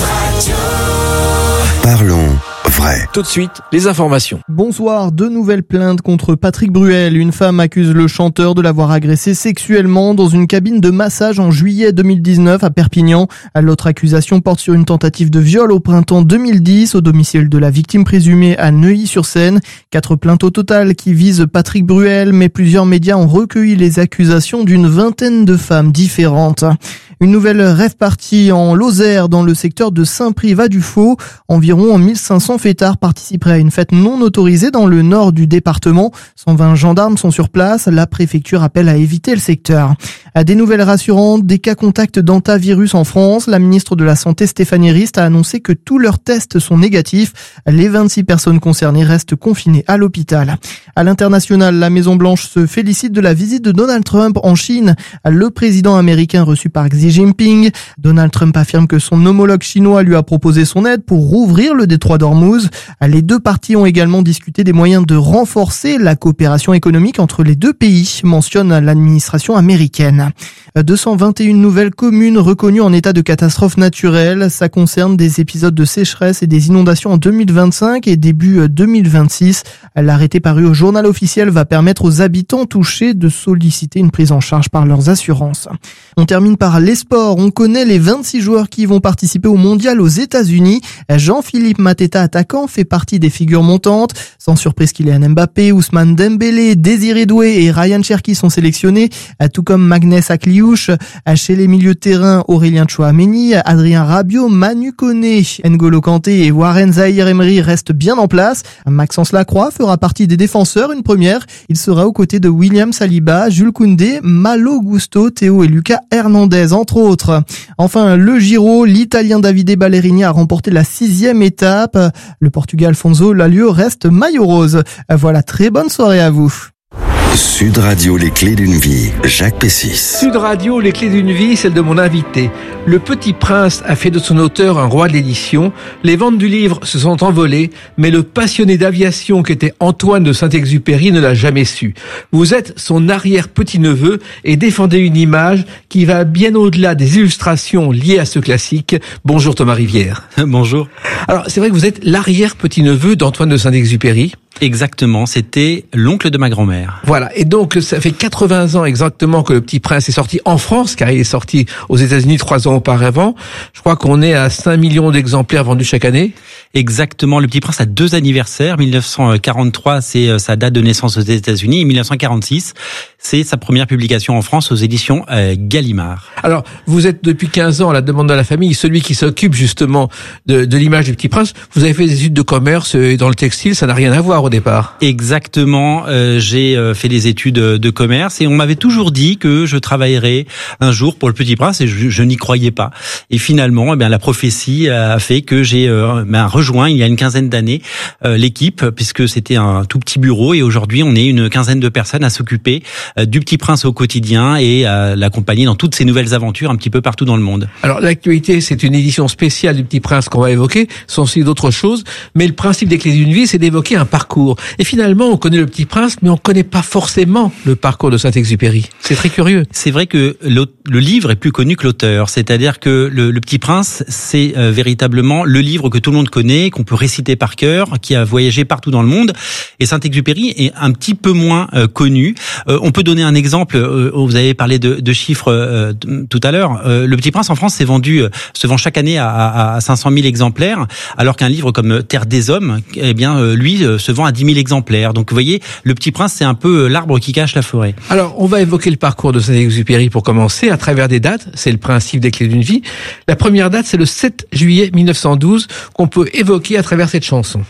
Parlons vrai. Tout de suite, les informations. Bonsoir, deux nouvelles plaintes contre Patrick Bruel. Une femme accuse le chanteur de l'avoir agressé sexuellement dans une cabine de massage en juillet deux mille dix-neuf à Perpignan. L'autre accusation porte sur une tentative de viol au printemps deux mille dix au domicile de la victime présumée à Neuilly-sur-Seine. Quatre plaintes au total qui visent Patrick Bruel, mais plusieurs médias ont recueilli les accusations d'une vingtaine de femmes différentes. Une nouvelle rave party en Lozère dans le secteur de Saint-Privat-du-Faux. Environ mille cinq cents fêtards participeraient à une fête non autorisée dans le nord du département. cent vingt gendarmes sont sur place. La préfecture appelle à éviter le secteur. À des nouvelles rassurantes, des cas contacts d'antavirus en France. La ministre de la Santé Stéphanie Rist a annoncé que tous leurs tests sont négatifs. Les vingt-six personnes concernées restent confinées à l'hôpital. À l'international, la Maison-Blanche se félicite de la visite de Donald Trump en Chine. Le président américain reçu par Xi Jinping. Donald Trump affirme que son homologue chinois lui a proposé son aide pour rouvrir le détroit d'Ormuz. Les deux parties ont également discuté des moyens de renforcer la coopération économique entre les deux pays, mentionne l'administration américaine. deux cent vingt et une nouvelles communes reconnues en état de catastrophe naturelle. Ça concerne des épisodes de sécheresse et des inondations en deux mille vingt-cinq et début deux mille vingt-six. L'arrêté paru au journal officiel va permettre aux habitants touchés de solliciter une prise en charge par leurs assurances. On termine par les sports. On connaît les vingt-six joueurs qui vont participer au mondial aux États-Unis. Jean-Philippe Mateta, attaquant, fait partie des figures montantes. Sans surprise, Kylian Mbappé, Ousmane Dembélé, Désiré Doué et Ryan Cherki sont sélectionnés, tout comme Magnès Akliouche. Chez les milieux de terrain, Aurélien Tchouaméni, Adrien Rabiot, Manu Koné, N'Golo Kanté et Warren Zaïre-Emery restent bien en place. Maxence Lacroix fera partie des défenseurs, une première. Il sera aux côtés de William Saliba, Jules Koundé, Malo Gusto, Théo et Lucas Hernandez, entre autres. Enfin, le Giro, l'Italien Davide Ballerini a remporté la sixième étape. Le Portugais Alfonso Lalio reste maillot rose. Voilà, très bonne soirée à vous. Sud Radio, les clés d'une vie, Jacques Pessis. Sud Radio, les clés d'une vie, celle de mon invité. Le Petit Prince a fait de son auteur un roi de l'édition. Les ventes du livre se sont envolées, mais le passionné d'aviation qu'était Antoine de Saint-Exupéry ne l'a jamais su. Vous êtes son arrière-petit-neveu et défendez une image qui va bien au-delà des illustrations liées à ce classique. Bonjour Thomas Rivière. Bonjour. Alors, c'est vrai que vous êtes l'arrière-petit-neveu d'Antoine de Saint-Exupéry. Exactement, c'était l'oncle de ma grand-mère. Voilà, et donc ça fait quatre-vingts ans exactement que Le Petit Prince est sorti en France, car il est sorti aux États-Unis trois ans auparavant. Je crois qu'on est à cinq millions d'exemplaires vendus chaque année. Exactement, Le Petit Prince a deux anniversaires. mille neuf cent quarante-trois, c'est sa date de naissance aux États-Unis, et mille neuf cent quarante-six, c'est sa première publication en France aux éditions euh, Gallimard. Alors, vous êtes depuis quinze ans à la demande de la famille, celui qui s'occupe justement de, de l'image du Petit Prince. Vous avez fait des études de commerce et dans le textile, ça n'a rien à voir au départ. Exactement, euh, j'ai euh, fait des études de commerce et on m'avait toujours dit que je travaillerais un jour pour Le Petit Prince et je, je n'y croyais pas. Et finalement, eh bien, la prophétie a fait que j'ai euh, ben, rejoint il y a une quinzaine d'années euh, l'équipe, puisque c'était un tout petit bureau et aujourd'hui on est une quinzaine de personnes à s'occuper euh, du Petit Prince au quotidien et à l'accompagner dans toutes ses nouvelles aventures un petit peu partout dans le monde. Alors l'actualité, c'est une édition spéciale du Petit Prince qu'on va évoquer, sont aussi d'autres choses, mais le principe des clés d'une vie, c'est d'évoquer un parcours parcours. Et finalement, on connaît Le Petit Prince, mais on connaît pas forcément le parcours de Saint-Exupéry. C'est très curieux. C'est vrai que le livre est plus connu que l'auteur. C'est-à-dire que le, le Petit Prince, c'est euh, véritablement le livre que tout le monde connaît, qu'on peut réciter par cœur, qui a voyagé partout dans le monde. Et Saint-Exupéry est un petit peu moins euh, connu. Euh, on peut donner un exemple. Euh, vous avez parlé de, de chiffres euh, tout à l'heure. Euh, le Petit Prince en France s'est vendu, euh, se vend chaque année à, à, à cinq cent mille exemplaires, alors qu'un livre comme Terre des Hommes, eh bien, euh, lui, euh, se vend à dix mille exemplaires. Donc, vous voyez, le Petit Prince, c'est un peu l'arbre qui cache la forêt. Alors, on va évoquer le parcours de Saint-Exupéry pour commencer, à travers des dates. C'est le principe des clés d'une vie. La première date, c'est le sept juillet mille neuf cent douze, qu'on peut évoquer à travers cette chanson.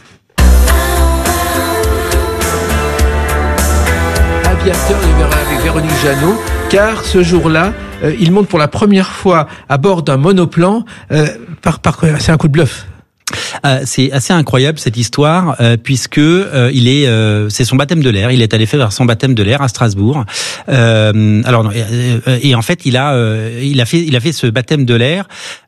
Aviateur avec Véronique Jeannot, car ce jour-là, euh, il monte pour la première fois à bord d'un monoplan. Euh, par, par, c'est un coup de bluff. Euh, c'est assez incroyable cette histoire euh, puisque euh, il est, euh, c'est son baptême de l'air. Il est allé faire son baptême de l'air à Strasbourg. Euh, alors non, euh, et en fait il a, euh, il a fait, il a fait ce baptême de l'air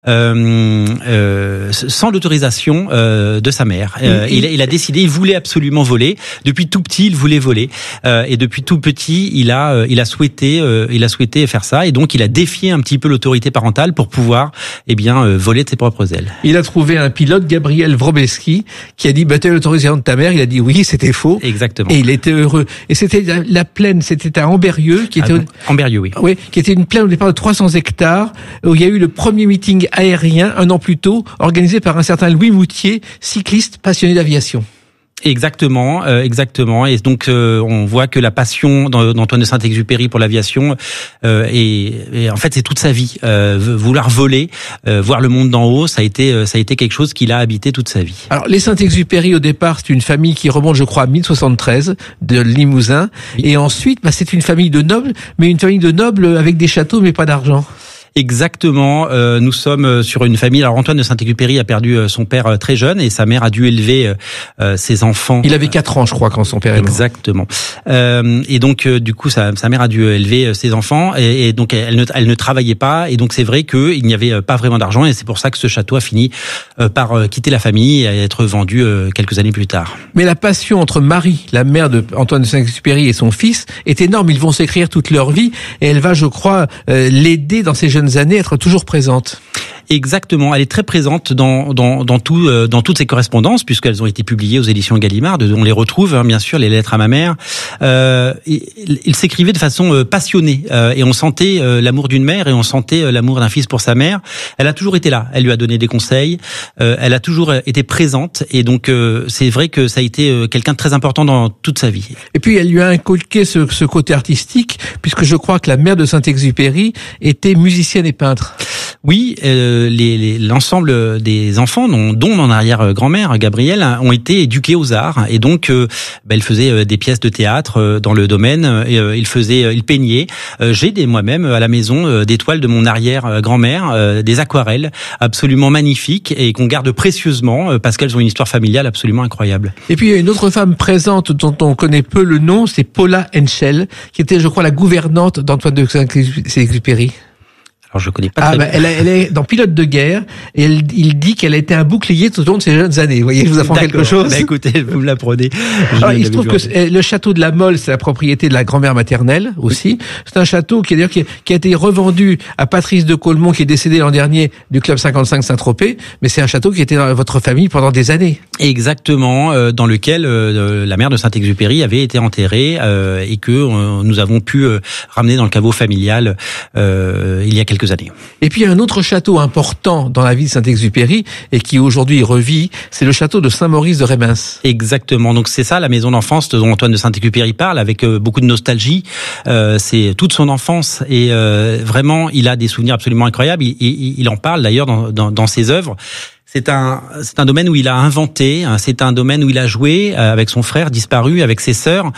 euh, euh, sans l'autorisation euh, de sa mère. Euh, il, il a décidé, il voulait absolument voler. Depuis tout petit, il voulait voler. Euh, et depuis tout petit, il a, euh, il a souhaité, euh, il a souhaité faire ça. Et donc il a défié un petit peu l'autorité parentale pour pouvoir, eh bien, euh, voler de ses propres ailes. Il a trouvé un pilote, Gabriel Wroblewski, qui a dit bah, « t'as l'autorisation de ta mère ?» Il a dit oui, c'était faux. Exactement. Et il était heureux. Et c'était la, la plaine, c'était à Ambérieux, qui était... Ah, Ambérieux, oui. Oui, qui était une plaine au départ de trois cents hectares, où il y a eu le premier meeting aérien, un an plus tôt, organisé par un certain Louis Moutier, cycliste passionné d'aviation. Exactement, euh, exactement. Et donc euh, on voit que la passion d'Antoine de Saint-Exupéry pour l'aviation euh, est, est en fait c'est toute sa vie. Euh, vouloir voler, euh, voir le monde d'en haut, ça a été ça a été quelque chose qu'il a habité toute sa vie. Alors les Saint-Exupéry au départ, c'est une famille qui remonte, je crois, à mille soixante-treize de Limousin, oui. Et ensuite, bah, c'est une famille de nobles, mais une famille de nobles avec des châteaux, mais pas d'argent. Exactement. Euh, nous sommes sur une famille. Alors Antoine de Saint-Exupéry a perdu son père très jeune et sa mère a dû élever euh, ses enfants. Il avait quatre ans, je crois, quand son père est mort. Exactement. Euh, et donc euh, du coup, sa, sa mère a dû élever ses enfants et, et donc elle ne, elle ne travaillait pas. Et donc c'est vrai qu'il n'y avait pas vraiment d'argent et c'est pour ça que ce château a fini euh, par quitter la famille et être vendu euh, quelques années plus tard. Mais la passion entre Marie, la mère de Antoine de Saint-Exupéry, et son fils est énorme. Ils vont s'écrire toute leur vie et elle va, je crois, euh, l'aider dans ses jeunes années, être toujours présente. Exactement, elle est très présente dans dans dans tout euh, dans toutes ses correspondances puisqu'elles ont été publiées aux éditions Gallimard. On les retrouve hein, bien sûr, les lettres à ma mère. Euh, il il s'écrivait de façon euh, passionnée euh, et on sentait euh, l'amour d'une mère et on sentait euh, l'amour d'un fils pour sa mère. Elle a toujours été là. Elle lui a donné des conseils. Euh, elle a toujours été présente et donc euh, c'est vrai que ça a été euh, quelqu'un de très important dans toute sa vie. Et puis elle lui a inculqué ce, ce côté artistique puisque je crois que la mère de Saint-Exupéry était musicienne et peintre. Oui, euh, les, les, l'ensemble des enfants, dont, dont mon arrière-grand-mère, Gabrielle, ont été éduqués aux arts. Et donc, euh, bah, elle faisait des pièces de théâtre euh, dans le domaine. Et, euh, il faisait, il peignait. Euh, j'ai des, moi-même à la maison euh, des toiles de mon arrière-grand-mère, euh, des aquarelles absolument magnifiques et qu'on garde précieusement euh, parce qu'elles ont une histoire familiale absolument incroyable. Et puis, il y a une autre femme présente dont on connaît peu le nom, c'est Paula Henschel, qui était, je crois, la gouvernante d'Antoine de Saint-Exupéry. Alors je connais pas. Ah très bah, elle, elle est dans Pilote de guerre et elle, il dit qu'elle a été un bouclier tout au long de ses jeunes années. Vous voyez, je vous apprends quelque chose. Bah écoutez, vous me l'apprenez. Alors, il se trouve que le château de la Mole, c'est la propriété de la grand-mère maternelle aussi. C'est un château qui, d'ailleurs, qui, qui a été revendu à Patrice de Caulmont, qui est décédé l'an dernier du Club cinquante-cinq Saint-Tropez. Mais c'est un château qui était dans votre famille pendant des années. Exactement, euh, dans lequel euh, la mère de Saint-Exupéry avait été enterrée euh, et que euh, nous avons pu euh, ramener dans le caveau familial euh, il y a quelques années. Et puis il y a un autre château important dans la vie de Saint-Exupéry et qui aujourd'hui revit, c'est le château de Saint-Maurice de Rémens. Exactement, donc c'est ça la maison d'enfance dont Antoine de Saint-Exupéry parle avec euh, beaucoup de nostalgie. Euh, c'est toute son enfance et euh, vraiment il a des souvenirs absolument incroyables. Il, il, il en parle d'ailleurs dans, dans, dans ses œuvres. C'est un, c'est un domaine où il a inventé, c'est un domaine où il a joué avec son frère disparu, avec ses sœurs.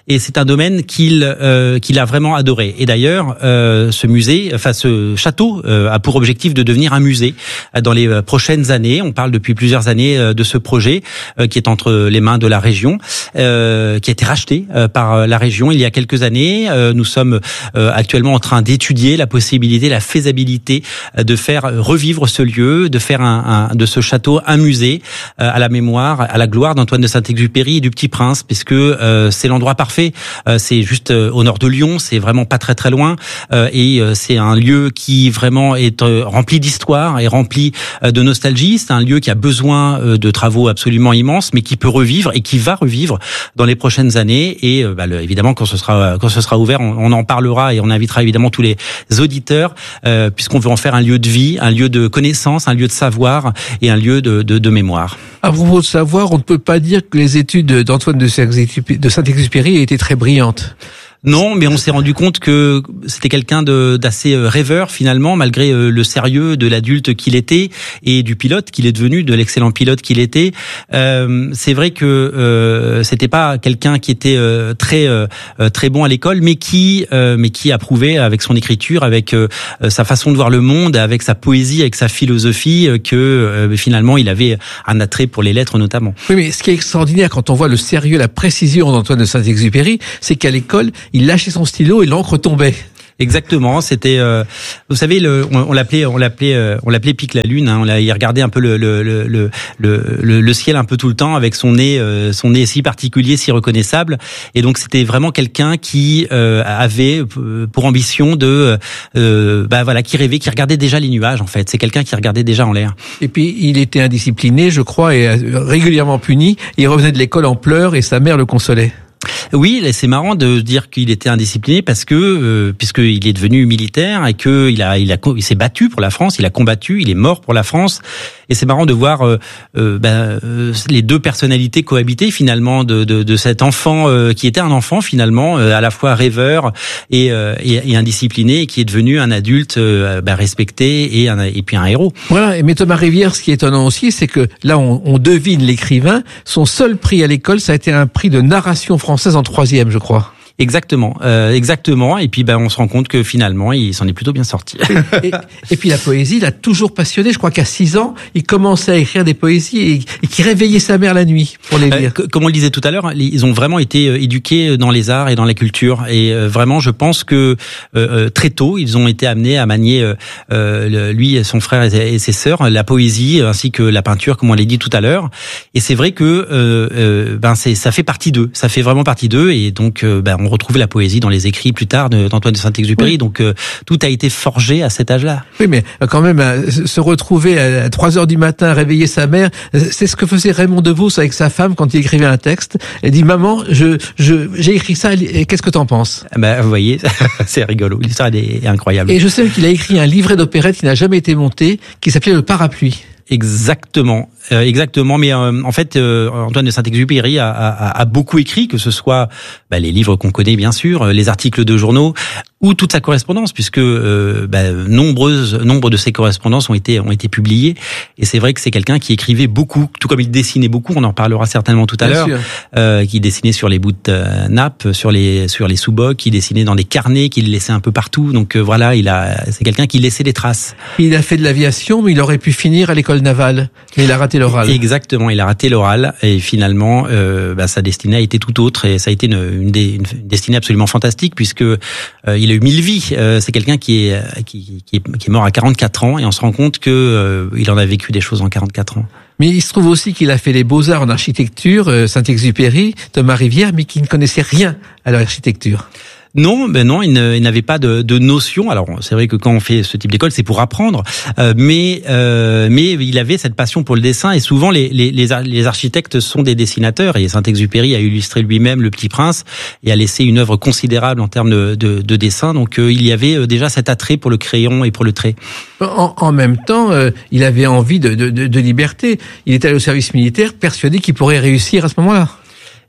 et c'est un domaine qu'il euh, qu'il a vraiment adoré. Et d'ailleurs, euh, ce musée, enfin ce château, euh, a pour objectif de devenir un musée dans les prochaines années. On parle depuis plusieurs années euh, de ce projet euh, qui est entre les mains de la région, euh, qui a été racheté euh, par la région il y a quelques années. Euh, nous sommes euh, actuellement en train d'étudier la possibilité, la faisabilité euh, de faire revivre ce lieu, de faire un, un de ce château un musée euh, à la mémoire, à la gloire d'Antoine de Saint-Exupéry et du Petit Prince, puisque euh, c'est l'endroit parfait. Euh, c'est juste euh, au nord de Lyon, c'est vraiment pas très très loin, euh, et euh, c'est un lieu qui vraiment est euh, rempli d'histoire et rempli euh, de nostalgie. C'est un lieu qui a besoin euh, de travaux absolument immenses, mais qui peut revivre et qui va revivre dans les prochaines années. Et euh, bah, le, évidemment, quand ce sera quand ce sera ouvert, on, on en parlera et on invitera évidemment tous les auditeurs, euh, puisqu'on veut en faire un lieu de vie, un lieu de connaissance, un lieu de savoir et un lieu de, de, de mémoire. À propos de savoir, on ne peut pas dire que les études d'Antoine de Saint-Exupéry aient été très brillantes. Non, mais on s'est rendu compte que c'était quelqu'un de, d'assez rêveur finalement, malgré le sérieux de l'adulte qu'il était et du pilote qu'il est devenu, de l'excellent pilote qu'il était. Euh, c'est vrai que euh, c'était pas quelqu'un qui était euh, très euh, très bon à l'école, mais qui euh, mais qui approuvait avec son écriture, avec euh, sa façon de voir le monde, avec sa poésie, avec sa philosophie, euh, que euh, finalement il avait un attrait pour les lettres notamment. Oui, mais ce qui est extraordinaire quand on voit le sérieux, la précision d'Antoine de Saint-Exupéry, c'est qu'à l'école il lâchait son stylo et l'encre tombait. Exactement, c'était, euh, vous savez, le, on, on l'appelait, on l'appelait, euh, on l'appelait Pic la Lune. Hein, on l'a, il regardait un peu le le, le le le le ciel un peu tout le temps avec son nez, euh, son nez si particulier, si reconnaissable. Et donc c'était vraiment quelqu'un qui euh, avait pour ambition de, euh, bah voilà, qui rêvait, qui regardait déjà les nuages. En fait, c'est quelqu'un qui regardait déjà en l'air. Et puis il était indiscipliné, je crois, et régulièrement puni. Il revenait de l'école en pleurs et sa mère le consolait. Oui, c'est marrant de dire qu'il était indiscipliné parce que euh, puisqu'il est devenu militaire et que il a il a il s'est battu pour la France, il a combattu, il est mort pour la France. Et c'est marrant de voir euh, euh, ben, euh, les deux personnalités cohabiter finalement de de, de cet enfant euh, qui était un enfant finalement euh, à la fois rêveur et, euh, et et indiscipliné et qui est devenu un adulte euh, ben, respecté et un, et puis un héros. Voilà. Et mais Thomas Rivière, ce qui est étonnant aussi, c'est que là on, on devine l'écrivain. Son seul prix à l'école, ça a été un prix de narration française en troisième, je crois. Exactement, euh, exactement. Et puis, ben, on se rend compte que finalement, il s'en est plutôt bien sorti. Et, et puis, la poésie l'a toujours passionné. Je crois qu'à six ans, il commençait à écrire des poésies et, et qui réveillait sa mère la nuit pour les lire. Euh, comme on le disait tout à l'heure, ils ont vraiment été éduqués dans les arts et dans la culture. Et euh, vraiment, je pense que euh, très tôt, ils ont été amenés à manier, euh, lui, son frère et ses sœurs, la poésie ainsi que la peinture, comme on l'a dit tout à l'heure. Et c'est vrai que euh, euh, ben, c'est, ça fait partie d'eux. Ça fait vraiment partie d'eux. Et donc, euh, ben, on retrouve la poésie dans les écrits plus tard d'Antoine de Saint-Exupéry. Oui. Donc euh, tout a été forgé à cet âge-là. Oui, mais quand même euh, se retrouver à trois heures du matin, réveiller sa mère, c'est ce que faisait Raymond DeVos avec sa femme quand il écrivait un texte. Elle dit maman, je je j'ai écrit ça. Et qu'est-ce que t'en penses? Ben vous voyez, c'est rigolo. L'histoire est incroyable. Et je sais qu'il a écrit un livret d'opérette qui n'a jamais été monté, qui s'appelait Le Parapluie. Exactement, euh, exactement. Mais euh, en fait, euh, Antoine de Saint-Exupéry a, a, a beaucoup écrit, que ce soit bah, les livres qu'on connaît bien sûr, les articles de journaux ou toute sa correspondance, puisque euh, bah, nombreuses, nombre de ses correspondances ont été ont été publiées. Et c'est vrai que c'est quelqu'un qui écrivait beaucoup, tout comme il dessinait beaucoup. On en parlera certainement tout à l'heure. Euh, qui dessinait sur les bouts de euh, nappe, sur les sur les sous-bocs, qui dessinait dans des carnets, qu'il laissait un peu partout. Donc euh, voilà, il a, c'est quelqu'un qui laissait des traces. Il a fait de l'aviation, mais il aurait pu finir à l'école navale. Mais il a raté l'oral. Exactement, il a raté l'oral et finalement, euh, bah, sa destinée a été tout autre et ça a été une, une, une, une destinée absolument fantastique puisque euh, il a eu mille vies. Euh, c'est quelqu'un qui est, qui, qui, est, qui est mort à quarante-quatre ans et on se rend compte que euh, il en a vécu des choses en quarante-quatre ans. Mais il se trouve aussi qu'il a fait les beaux-arts en architecture, euh, Saint-Exupéry, Thomas Rivière, mais qui ne connaissait rien à l'architecture. Non, ben non, il, ne, il n'avait pas de, de notion. Alors c'est vrai que quand on fait ce type d'école, c'est pour apprendre, euh, mais euh, mais il avait cette passion pour le dessin et souvent les, les les architectes sont des dessinateurs et Saint-Exupéry a illustré lui-même Le Petit Prince et a laissé une œuvre considérable en termes de, de, de dessin. Donc euh, il y avait déjà cet attrait pour le crayon et pour le trait. En, en même temps, euh, il avait envie de, de, de, de liberté. Il était allé au service militaire, persuadé qu'il pourrait réussir à ce moment-là.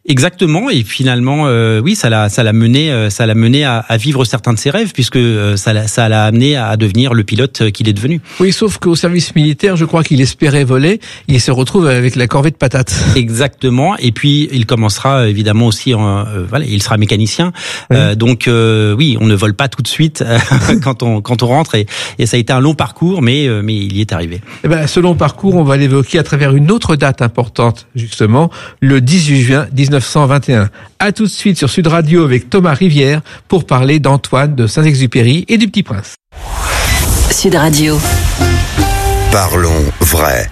Exactement, et finalement, euh, oui, ça l'a, ça l'a mené, euh, ça l'a mené à, à vivre certains de ses rêves, puisque euh, ça l'a, ça l'a amené à devenir le pilote qu'il est devenu. Oui, sauf qu'au service militaire, je crois qu'il espérait voler, il se retrouve avec la corvée de patates. Exactement, et puis il commencera évidemment aussi, en, euh, voilà, il sera mécanicien, oui. euh, donc euh, oui, on ne vole pas tout de suite euh, quand on quand on rentre, et, et ça a été un long parcours, mais euh, mais il y est arrivé. Eh ben, ce long parcours, on va l'évoquer à travers une autre date importante, justement, le dix-huit juin dix-neuf cent vingt et un. À tout de suite sur Sud Radio avec Thomas Rivière pour parler d'Antoine de Saint-Exupéry et du Petit Prince. Sud Radio. Parlons vrai.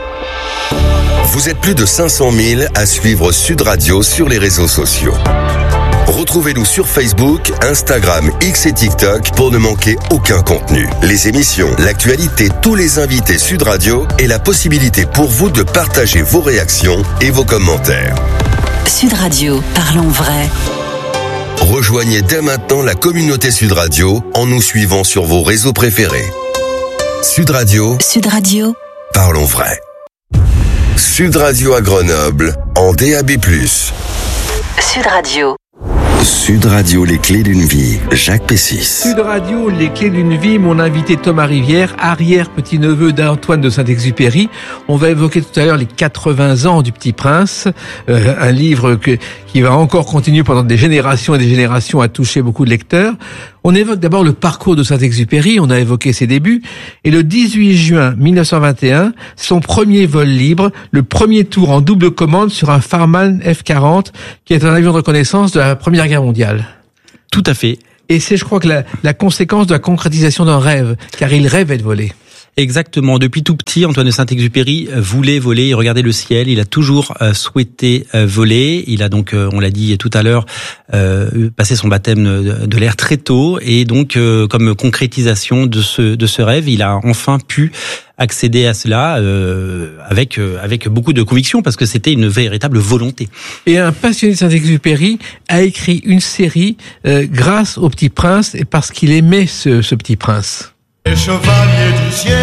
Vous êtes plus de cinq cent mille à suivre Sud Radio sur les réseaux sociaux. Retrouvez-nous sur Facebook, Instagram, X et TikTok pour ne manquer aucun contenu. Les émissions, l'actualité, tous les invités Sud Radio et la possibilité pour vous de partager vos réactions et vos commentaires. Sud Radio, parlons vrai. Rejoignez dès maintenant la communauté Sud Radio en nous suivant sur vos réseaux préférés. Sud Radio. Sud Radio. Parlons vrai. Sud Radio à Grenoble, en D A B plus. Sud Radio. Sud Radio, les clés d'une vie, Jacques Pessis. Sud Radio, les clés d'une vie, mon invité Thomas Rivière, arrière-petit-neveu d'Antoine de Saint-Exupéry. On va évoquer tout à l'heure les quatre-vingts ans du Petit Prince, euh, un livre que, qui va encore continuer pendant des générations et des générations à toucher beaucoup de lecteurs. On évoque d'abord le parcours de Saint-Exupéry, on a évoqué ses débuts, et le dix-huit juin mille neuf cent vingt et un, son premier vol libre, le premier tour en double commande sur un Farman F quarante, qui est un avion de reconnaissance de la Première Guerre mondiale. Tout à fait. Et c'est, je crois, que la, la conséquence de la concrétisation d'un rêve, car il rêvait de voler. Exactement. Depuis tout petit, Antoine de Saint-Exupéry voulait voler, il regardait le ciel, il a toujours euh, souhaité euh, voler. Il a donc, euh, on l'a dit tout à l'heure, euh, passé son baptême de, de l'air très tôt, et donc euh, comme concrétisation de ce de ce rêve, il a enfin pu accéder à cela euh, avec euh, avec beaucoup de conviction, parce que c'était une véritable volonté. Et un passionné de Saint-Exupéry a écrit une série euh, grâce au Petit Prince et parce qu'il aimait ce, ce Petit Prince. Les chevaliers du ciel,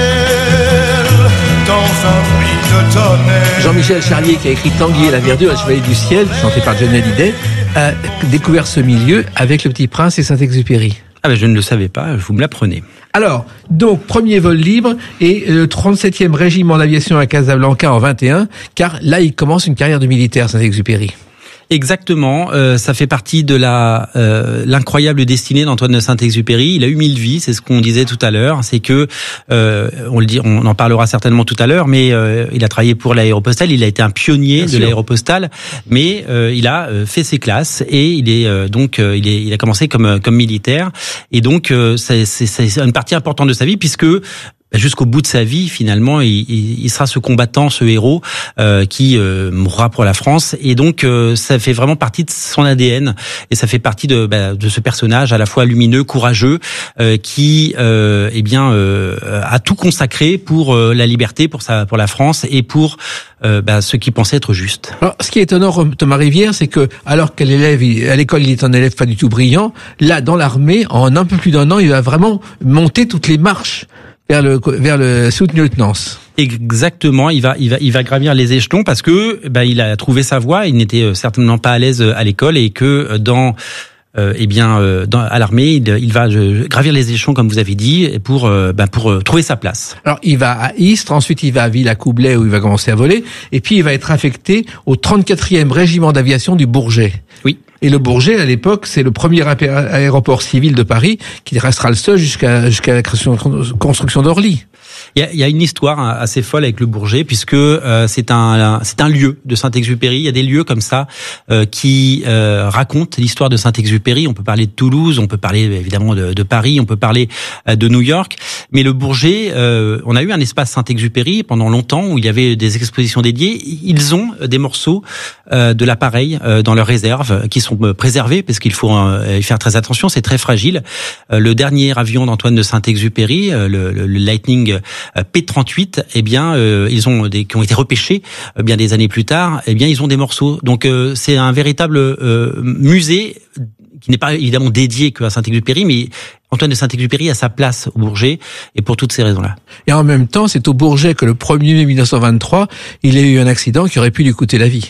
dans un bruit de tonnerre. Jean-Michel Charlier, qui a écrit Tanguy et la Verdure, le chevalier du ciel, chanté par Johnny Hallyday, a découvert ce milieu avec le Petit Prince et Saint-Exupéry. Ah ben je ne le savais pas, vous me l'apprenez. Alors, donc, premier vol libre et le trente-septième régiment d'aviation à Casablanca en vingt et un, car là, il commence une carrière de militaire, Saint-Exupéry. Exactement, euh, ça fait partie de la euh, l'incroyable destinée d'Antoine de Saint-Exupéry. Il a eu mille vies, c'est ce qu'on disait tout à l'heure. C'est que euh, on le dit, on en parlera certainement tout à l'heure, mais euh, il a travaillé pour l'Aéropostale. Il a été un pionnier Bien de sûr. l'Aéropostale, mais euh, il a euh, fait ses classes et il est euh, donc euh, il est il a commencé comme comme militaire. Et donc euh, c'est, c'est, c'est une partie importante de sa vie, puisque jusqu'au bout de sa vie, finalement, il, il sera ce combattant, ce héros euh, qui euh, mourra pour la France. Et donc, euh, ça fait vraiment partie de son A D N. Et ça fait partie de, bah, de ce personnage à la fois lumineux, courageux, euh, qui, euh, eh bien, euh, a tout consacré pour euh, la liberté, pour sa, pour la France et pour euh, bah, ce qui pensait être juste. Alors, ce qui est étonnant, Thomas Rivière, c'est que alors qu'à l'élève, à l'école, il est un élève pas du tout brillant, là, dans l'armée, en un peu plus d'un an, il va vraiment monter toutes les marches vers le vers le sous-lieutenance. Exactement, il va il va il va gravir les échelons parce que bah il a trouvé sa voie, il n'était certainement pas à l'aise à l'école, et que dans euh, eh bien euh, dans, à l'armée, il, il va euh, gravir les échelons comme vous avez dit pour euh, bah, pour euh, trouver sa place. Alors il va à Istres, ensuite il va à Villacoublay où il va commencer à voler, et puis il va être affecté au trente-quatrième régiment d'aviation du Bourget. Oui. Et le Bourget, à l'époque, c'est le premier aéroport civil de Paris, qui restera le seul jusqu'à jusqu'à la construction d'Orly. Il y a, il y a une histoire assez folle avec le Bourget, puisque euh, c'est un c'est un lieu de Saint-Exupéry. Il y a des lieux comme ça euh, qui euh, racontent l'histoire de Saint-Exupéry. On peut parler de Toulouse, on peut parler évidemment de, de Paris, on peut parler euh, de New York. Mais le Bourget, euh, on a eu un espace Saint-Exupéry pendant longtemps où il y avait des expositions dédiées. Ils ont des morceaux euh, de l'appareil euh, dans leurs réserves qui sont préservés, parce qu'il faut euh, y faire très attention. C'est très fragile. Euh, le dernier avion d'Antoine de Saint-Exupéry, euh, le, le, le Lightning P trente-huit, eh bien, euh, ils ont des qui ont été repêchés euh, bien des années plus tard. Eh bien, ils ont des morceaux. Donc, euh, c'est un véritable euh, musée qui n'est pas évidemment dédié qu'à Saint-Exupéry, mais Antoine de Saint-Exupéry a sa place au Bourget, et pour toutes ces raisons-là. Et en même temps, c'est au Bourget que le premier mai mille neuf cent vingt-trois, il a eu un accident qui aurait pu lui coûter la vie.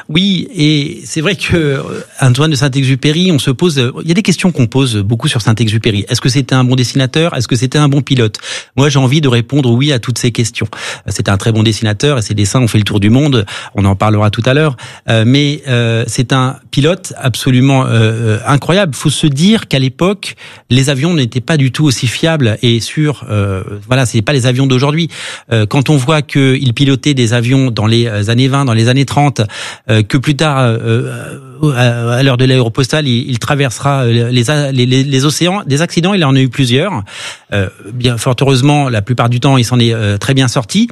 Oui, et c'est vrai que Antoine de Saint-Exupéry, on se pose, il y a des questions qu'on pose beaucoup sur Saint-Exupéry. Est-ce que c'était un bon dessinateur? Est-ce que c'était un bon pilote? Moi, j'ai envie de répondre oui à toutes ces questions. C'était un très bon dessinateur et ses dessins ont fait le tour du monde. On en parlera tout à l'heure. Euh, mais euh, c'est un pilote absolument euh, incroyable. Faut se dire qu'à l'époque, les avions n'étaient pas du tout aussi fiables et sûrs. Euh, voilà, c'est pas les avions d'aujourd'hui. Euh, quand on voit qu'il pilotait des avions dans les années vingt, dans les années trente, euh, que plus tard, euh, à l'heure de l'aéropostale, il, il traversera les, les, les océans. Des accidents, il en a eu plusieurs. Euh, bien, fort heureusement, la plupart du temps, il s'en est euh, très bien sorti.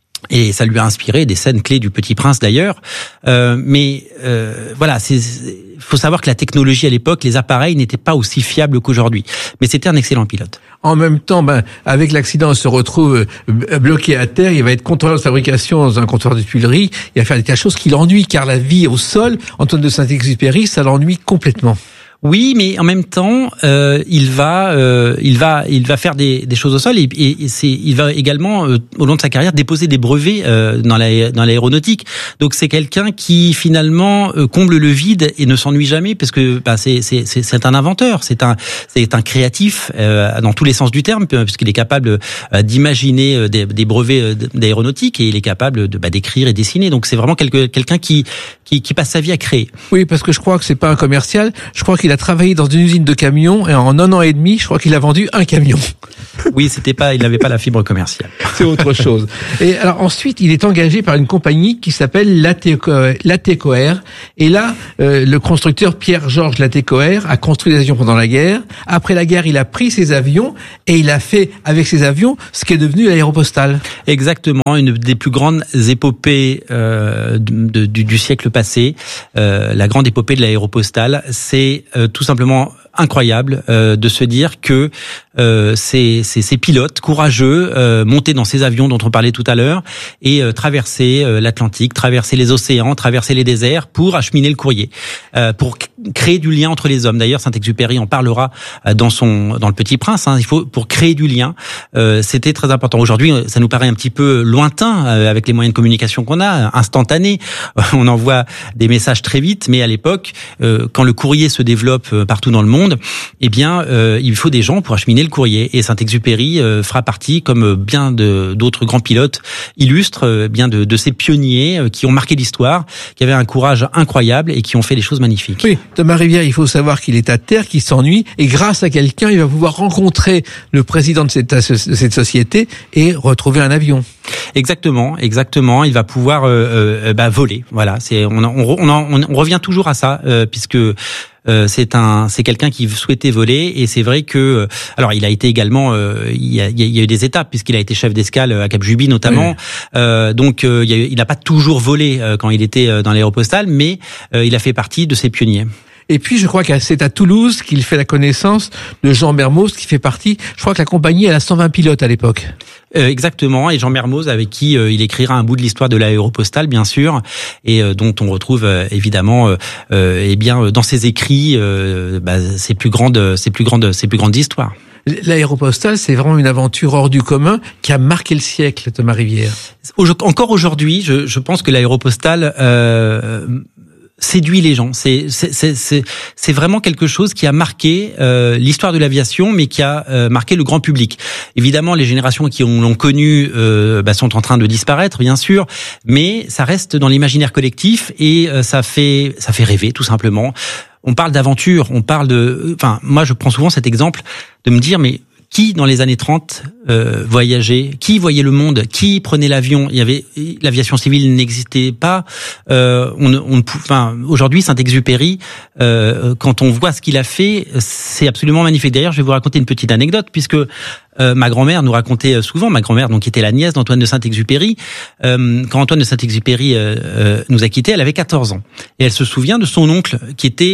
Et ça lui a inspiré des scènes clés du Petit Prince d'ailleurs. Euh, mais euh, voilà, c'est faut savoir que la technologie à l'époque, les appareils n'étaient pas aussi fiables qu'aujourd'hui. Mais c'était un excellent pilote. En même temps, ben, avec l'accident, on se retrouve bloqué à terre. Il va être contrôleur de fabrication dans un comptoir de Tuileries. Il va faire des tas de choses qui l'ennuient, car la vie au sol, Antoine de Saint-Exupéry, ça l'ennuie complètement. Oui, mais en même temps, euh, il va, euh, il va, il va faire des, des choses au sol et, et, et c'est, il va également euh, au long de sa carrière déposer des brevets euh, dans la, dans l'aéronautique. Donc c'est quelqu'un qui finalement euh, comble le vide et ne s'ennuie jamais parce que bah, c'est, c'est, c'est, c'est un inventeur, c'est un, c'est un créatif euh, dans tous les sens du terme puisqu'il est capable euh, d'imaginer des, des brevets d'aéronautique et il est capable de bah, d'écrire et dessiner. Donc c'est vraiment quelque, quelqu'un qui, qui, qui passe sa vie à créer. Oui, parce que je crois que c'est pas un commercial. Je crois qu'il a travaillé dans une usine de camions et en un an et demi, je crois qu'il a vendu un camion. Oui, c'était pas, il n'avait pas la fibre commerciale. C'est autre chose. Et alors ensuite, il est engagé par une compagnie qui s'appelle Latécoère. Et là, euh, le constructeur Pierre-Georges Latécoère a construit des avions pendant la guerre. Après la guerre, il a pris ses avions et il a fait avec ses avions ce qui est devenu l'aéropostale. Exactement, une des plus grandes épopées euh, de, du, du siècle passé. Euh, la grande épopée de l'aéropostale, c'est euh, tout simplement incroyable euh, de se dire que euh, ces, ces, ces pilotes courageux euh, montaient dans ces avions dont on parlait tout à l'heure et euh, traversaient euh, l'Atlantique, traversaient les océans, traversaient les déserts pour acheminer le courrier, euh, pour créer du lien entre les hommes. D'ailleurs, Saint-Exupéry en parlera dans son dans le Petit Prince. Hein, il faut pour créer du lien, euh, c'était très important. Aujourd'hui, ça nous paraît un petit peu lointain euh, avec les moyens de communication qu'on a, instantanés. On envoie des messages très vite, mais à l'époque, euh, quand le courrier se développe partout dans le monde, eh bien, euh, il faut des gens pour acheminer le courrier. Et Saint-Exupéry euh, fera partie, comme bien de, d'autres grands pilotes illustres, euh, bien de, de ces pionniers euh, qui ont marqué l'histoire, qui avaient un courage incroyable et qui ont fait des choses magnifiques. Oui, Thomas Rivière, il faut savoir qu'il est à terre, qu'il s'ennuie, et grâce à quelqu'un, il va pouvoir rencontrer le président de cette, de cette société et retrouver un avion. Exactement, exactement. Il va pouvoir euh, euh, bah, voler. Voilà, c'est on, on, on, on revient toujours à ça euh, puisque Euh, c'est un, c'est quelqu'un qui souhaitait voler et c'est vrai que, alors il a été également, euh, il, y a, il y a eu des étapes puisqu'il a été chef d'escale à Cap Juby notamment. Oui. Euh, donc euh, il n'a pas toujours volé euh, quand il était dans l'aéropostale, mais euh, il a fait partie de ces pionniers. Et puis, je crois que c'est à Toulouse qu'il fait la connaissance de Jean Mermoz, qui fait partie, je crois que la compagnie, elle a cent vingt pilotes à l'époque. Euh, exactement, et Jean Mermoz, avec qui euh, il écrira un bout de l'histoire de l'aéropostale, bien sûr, et euh, dont on retrouve euh, évidemment, euh, euh, eh bien, dans ses écrits, euh, bah, ses plus grandes, ses plus grandes, ses plus grandes histoires. L'aéropostale, c'est vraiment une aventure hors du commun qui a marqué le siècle, Thomas Rivière. Encore aujourd'hui, je, je pense que l'aéropostale euh, séduit les gens. C'est, c'est, c'est, c'est, c'est vraiment quelque chose qui a marqué euh, l'histoire de l'aviation, mais qui a euh, marqué le grand public. Évidemment, les générations qui l'ont connu euh, bah, sont en train de disparaître, bien sûr, mais ça reste dans l'imaginaire collectif et euh, ça fait, ça fait rêver, tout simplement. On parle d'aventure, on parle de... Enfin, moi, je prends souvent cet exemple de me dire, mais qui, dans les années trente, euh, voyageait? Qui voyait le monde? Qui prenait l'avion? Il y avait l'aviation civile n'existait pas. Euh, on, on, enfin, aujourd'hui, Saint-Exupéry, euh, quand on voit ce qu'il a fait, c'est absolument magnifique. D'ailleurs, je vais vous raconter une petite anecdote, puisque euh, ma grand-mère nous racontait souvent, ma grand-mère, donc qui était la nièce d'Antoine de Saint-Exupéry, euh, quand Antoine de Saint-Exupéry euh, euh, nous a quittés, elle avait quatorze ans, et elle se souvient de son oncle qui était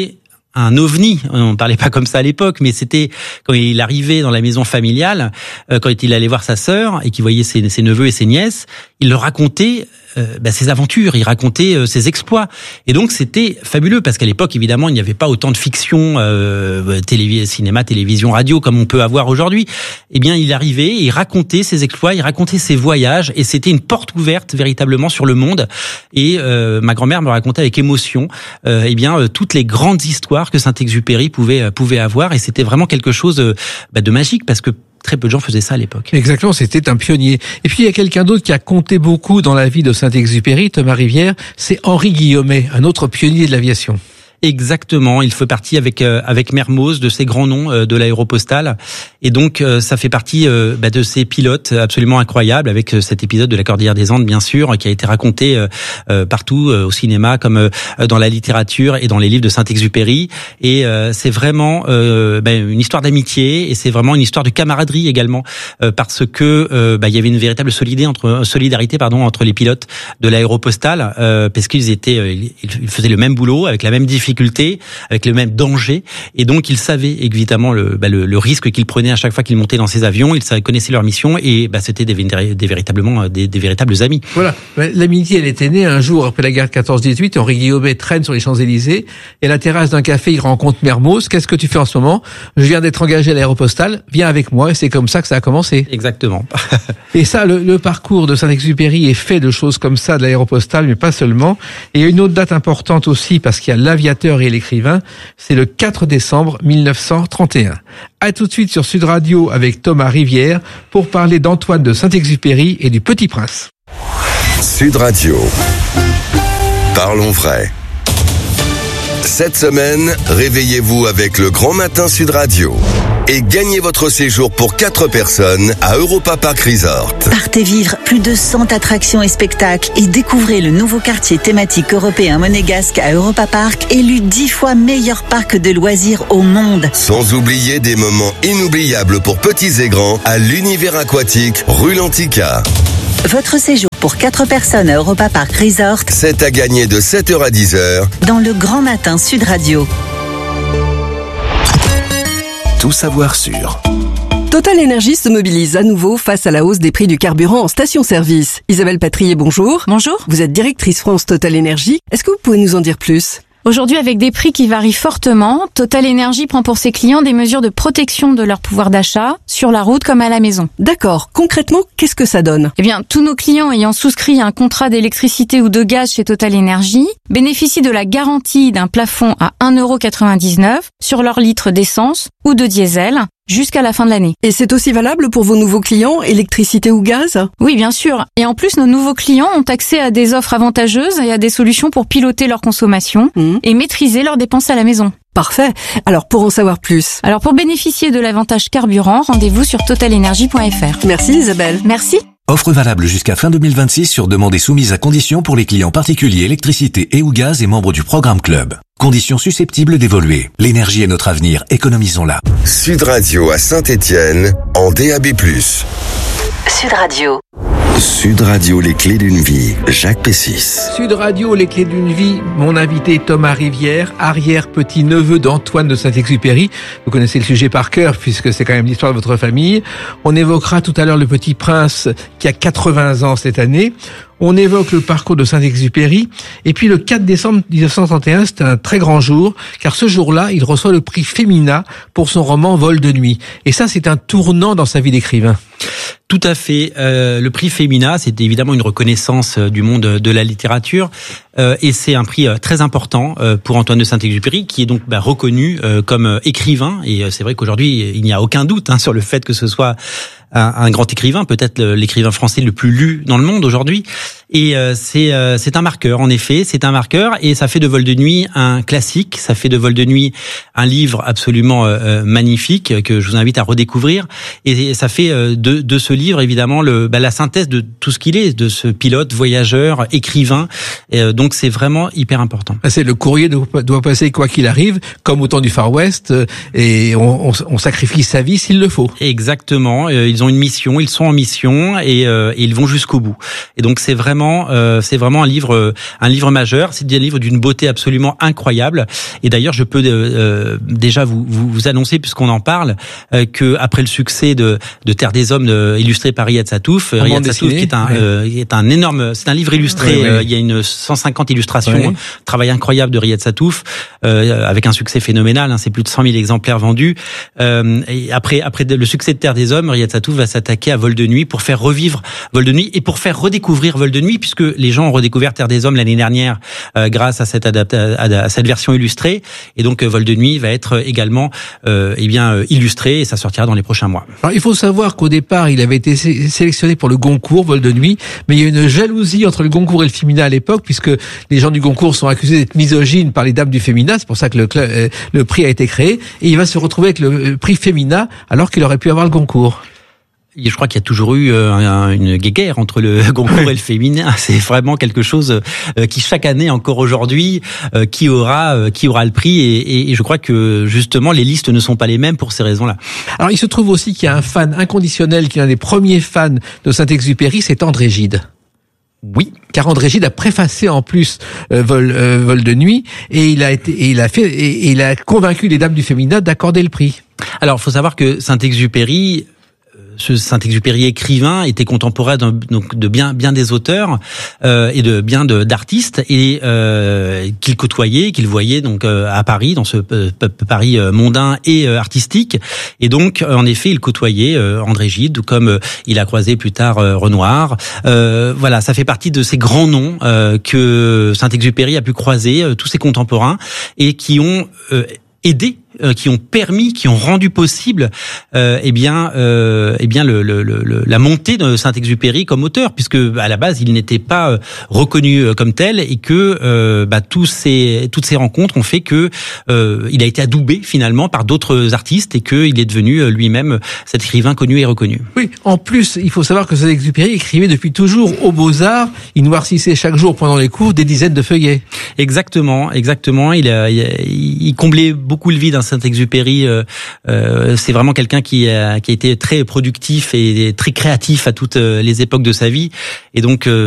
un ovni. On ne parlait pas comme ça à l'époque, mais c'était quand il arrivait dans la maison familiale, euh, quand il allait voir sa sœur et qu'il voyait ses, ses neveux et ses nièces, il leur racontait euh, bah, ses aventures, il racontait euh, ses exploits. Et donc c'était fabuleux parce qu'à l'époque, évidemment, il n'y avait pas autant de fiction, euh, télé, cinéma, télévision, radio comme on peut avoir aujourd'hui. Eh bien, il arrivait, il racontait ses exploits, il racontait ses voyages, et c'était une porte ouverte véritablement sur le monde. Et euh, ma grand-mère me racontait avec émotion, euh, eh bien, euh, toutes les grandes histoires que Saint-Exupéry pouvait euh, pouvait avoir, et c'était vraiment quelque chose euh, bah, de magique parce que très peu de gens faisaient ça à l'époque. Exactement, c'était un pionnier. Et puis il y a quelqu'un d'autre qui a compté beaucoup dans la vie de Saint-Exupéry, Thomas Rivière, c'est Henri Guillaumet, un autre pionnier de l'aviation. Exactement, il fait partie avec euh, avec Mermoz de ces grands noms euh, de l'aéropostale, et donc euh, ça fait partie euh, bah, de ces pilotes absolument incroyables, avec euh, cet épisode de la Cordillère des Andes bien sûr, qui a été raconté euh, euh, partout euh, au cinéma comme euh, dans la littérature et dans les livres de Saint-Exupéry, et euh, c'est vraiment euh, bah, une histoire d'amitié, et c'est vraiment une histoire de camaraderie également, euh, parce que euh, bah, il y avait une véritable solidarité entre solidarité pardon entre les pilotes de l'aéropostale, euh, parce qu'ils étaient euh, ils faisaient le même boulot avec la même difficulté, avec le même danger, et donc ils savaient évidemment le, bah, le, le risque qu'ils prenaient à chaque fois qu'ils montaient dans ces avions. Ils connaissaient leur mission, et bah, c'était des, des véritablement des, des véritables amis. Voilà, l'amitié elle était née un jour après la guerre de quatorze dix-huit. Henri Guillaumet traîne sur les Champs-Élysées, et à la terrasse d'un café il rencontre Mermoz. Qu'est-ce que tu fais en ce moment? Je viens d'être engagé à l'aéropostale, viens avec moi. Et c'est comme ça que ça a commencé. Exactement. Et ça, le, le parcours de Saint-Exupéry est fait de choses comme ça, de l'aéropostale, mais pas seulement. Et il y a une autre date importante aussi, parce qu'il y a l'aviateur et l'écrivain, c'est le quatre décembre mille neuf cent trente et un. À tout de suite sur Sud Radio avec Thomas Rivière pour parler d'Antoine de Saint-Exupéry et du Petit Prince. Sud Radio. Parlons vrai. Cette semaine, réveillez-vous avec le Grand Matin Sud Radio et gagnez votre séjour pour quatre personnes à Europa Park Resort. Partez vivre plus de cent attractions et spectacles et découvrez le nouveau quartier thématique européen monégasque à Europa Park, élu dix fois meilleur parc de loisirs au monde. Sans oublier des moments inoubliables pour petits et grands à l'univers aquatique rue Lantica. Votre séjour pour quatre personnes à Europa Park Resort, c'est à gagner de sept heures à dix heures dans le Grand Matin Sud Radio. Tout savoir sur Total Énergie se mobilise à nouveau face à la hausse des prix du carburant en station-service. Isabelle Patrier, bonjour. Bonjour. Vous êtes directrice France Total Énergie. Est-ce que vous pouvez nous en dire plus ? Aujourd'hui, avec des prix qui varient fortement, Total Énergie prend pour ses clients des mesures de protection de leur pouvoir d'achat, sur la route comme à la maison. D'accord. Concrètement, qu'est-ce que ça donne ? Eh bien, tous nos clients ayant souscrit un contrat d'électricité ou de gaz chez Total Énergie bénéficient de la garantie d'un plafond à un euro quatre-vingt-dix-neuf sur leur litre d'essence ou de diesel jusqu'à la fin de l'année. Et c'est aussi valable pour vos nouveaux clients, électricité ou gaz ? Oui, bien sûr. Et en plus, nos nouveaux clients ont accès à des offres avantageuses et à des solutions pour piloter leur consommation mmh. et maîtriser leurs dépenses à la maison. Parfait. Alors, pour en savoir plus. Alors, pour bénéficier de l'avantage carburant, rendez-vous sur total énergie point f r. Merci Isabelle. Merci. Offre valable jusqu'à fin deux mille vingt-six sur demande et soumise à conditions pour les clients particuliers électricité et ou gaz et membres du programme Club. Conditions susceptibles d'évoluer. L'énergie est notre avenir, économisons-la. Sud Radio à Saint-Étienne, en D A B plus. Sud Radio. Sud Radio, les clés d'une vie, Jacques Pessis. Sud Radio, les clés d'une vie, mon invité Thomas Rivière, arrière-petit-neveu d'Antoine de Saint-Exupéry. Vous connaissez le sujet par cœur puisque c'est quand même l'histoire de votre famille. On évoquera tout à l'heure le Petit Prince qui a quatre-vingts ans cette année. On évoque le parcours de Saint-Exupéry. Et puis le quatre décembre mille neuf cent trente et un, c'est un très grand jour, car ce jour-là, il reçoit le prix Femina pour son roman Vol de nuit. Et ça, c'est un tournant dans sa vie d'écrivain. Tout à fait. Euh, le prix Femina, c'est évidemment une reconnaissance du monde de la littérature, euh, et c'est un prix très important euh, pour Antoine de Saint-Exupéry, qui est donc bah, reconnu euh, comme écrivain. Et c'est vrai qu'aujourd'hui, il n'y a aucun doute hein, sur le fait que ce soit un, un grand écrivain, peut-être l'écrivain français le plus lu dans le monde aujourd'hui. Et euh, c'est euh, c'est un marqueur, en effet, c'est un marqueur, et ça fait de Vol de nuit un classique, ça fait de Vol de nuit un livre absolument euh, magnifique que je vous invite à redécouvrir, et ça fait euh, de de ce livre évidemment le bah, la synthèse de tout ce qu'il est, de ce pilote, voyageur, écrivain. Et, euh, donc c'est vraiment hyper important. C'est le courrier doit passer quoi qu'il arrive, comme au temps du Far West, et on, on, on sacrifie sa vie s'il le faut. Exactement, ils ont une mission, ils sont en mission, et, euh, et ils vont jusqu'au bout. Et donc c'est vraiment vraiment, euh, c'est vraiment un livre, euh, un livre majeur. C'est un livre d'une beauté absolument incroyable. Et d'ailleurs, je peux euh, déjà vous, vous, vous annoncer, puisqu'on en parle, euh, que après le succès de, de Terre des Hommes, de, illustré par Riyad Satouf, Roman Riyad Satouf, qui est un, oui. euh, qui est un énorme, c'est un livre illustré. Oui, oui. Euh, il y a une cent cinquante illustrations, Oui. travail incroyable de Riyad Satouf, euh, avec un succès phénoménal. Hein, c'est plus de cent mille exemplaires vendus. Euh, et après, après le succès de Terre des Hommes, Riyad Satouf va s'attaquer à Vol de nuit pour faire revivre Vol de nuit et pour faire redécouvrir Vol de nuit, puisque les gens ont redécouvert Terre des Hommes l'année dernière euh, grâce à cette adapta- à cette version illustrée. Et donc Vol de nuit va être également euh, eh bien euh, illustré et ça sortira dans les prochains mois. Alors, il faut savoir qu'au départ, il avait été sé- sélectionné pour le Goncourt, Vol de nuit, mais il y a une jalousie entre le Goncourt et le Femina à l'époque, puisque les gens du Goncourt sont accusés d'être misogynes par les dames du Femina. C'est pour ça que le, cl- euh, le prix a été créé. Et il va se retrouver avec le prix Femina, alors qu'il aurait pu avoir le Goncourt. Je crois qu'il y a toujours eu euh, une guéguerre entre le Goncourt et le féminin. C'est vraiment quelque chose euh, qui chaque année, encore aujourd'hui, euh, qui aura euh, qui aura le prix. Et, et, et je crois que justement les listes ne sont pas les mêmes pour ces raisons-là. Alors il se trouve aussi qu'il y a un fan inconditionnel, qui est un des premiers fans de Saint-Exupéry, c'est André Gide. Oui, car André Gide a préfacé en plus euh, Vol, euh, Vol de nuit, et il a été, et il a fait, et, et il a convaincu les dames du féminin d'accorder le prix. Alors, il faut savoir que Saint-Exupéry, ce Saint-Exupéry écrivain, était contemporain de, donc de bien bien des auteurs euh, et de bien de, d'artistes et euh, qu'il côtoyait, qu'il voyait donc euh, à Paris, dans ce euh, Paris euh, mondain et euh, artistique. Et donc, en effet, il côtoyait euh, André Gide, comme euh, il a croisé plus tard euh, Renoir. Euh, voilà, ça fait partie de ces grands noms euh, que Saint-Exupéry a pu croiser, euh, tous ses contemporains, et qui ont euh, aidé, euh, qui ont permis, qui ont rendu possible, euh, eh bien, euh, eh bien, le, le, le, la montée de Saint-Exupéry comme auteur, puisque à la base il n'était pas euh, reconnu euh, comme tel, et que euh, bah, tous ces, toutes ces rencontres ont fait que euh, il a été adoubé finalement par d'autres artistes et qu'il est devenu euh, lui-même cet écrivain connu et reconnu. Oui, en plus, il faut savoir que Saint-Exupéry écrivait depuis toujours aux Beaux-Arts. Il noircissait chaque jour pendant les cours des dizaines de feuillets. Exactement, exactement. Il, a, il, a, il comblait beaucoup le vide. Hein, Saint-Exupéry, euh, euh, c'est vraiment quelqu'un qui a, qui a été très productif et très créatif à toutes les époques de sa vie. Et donc, euh,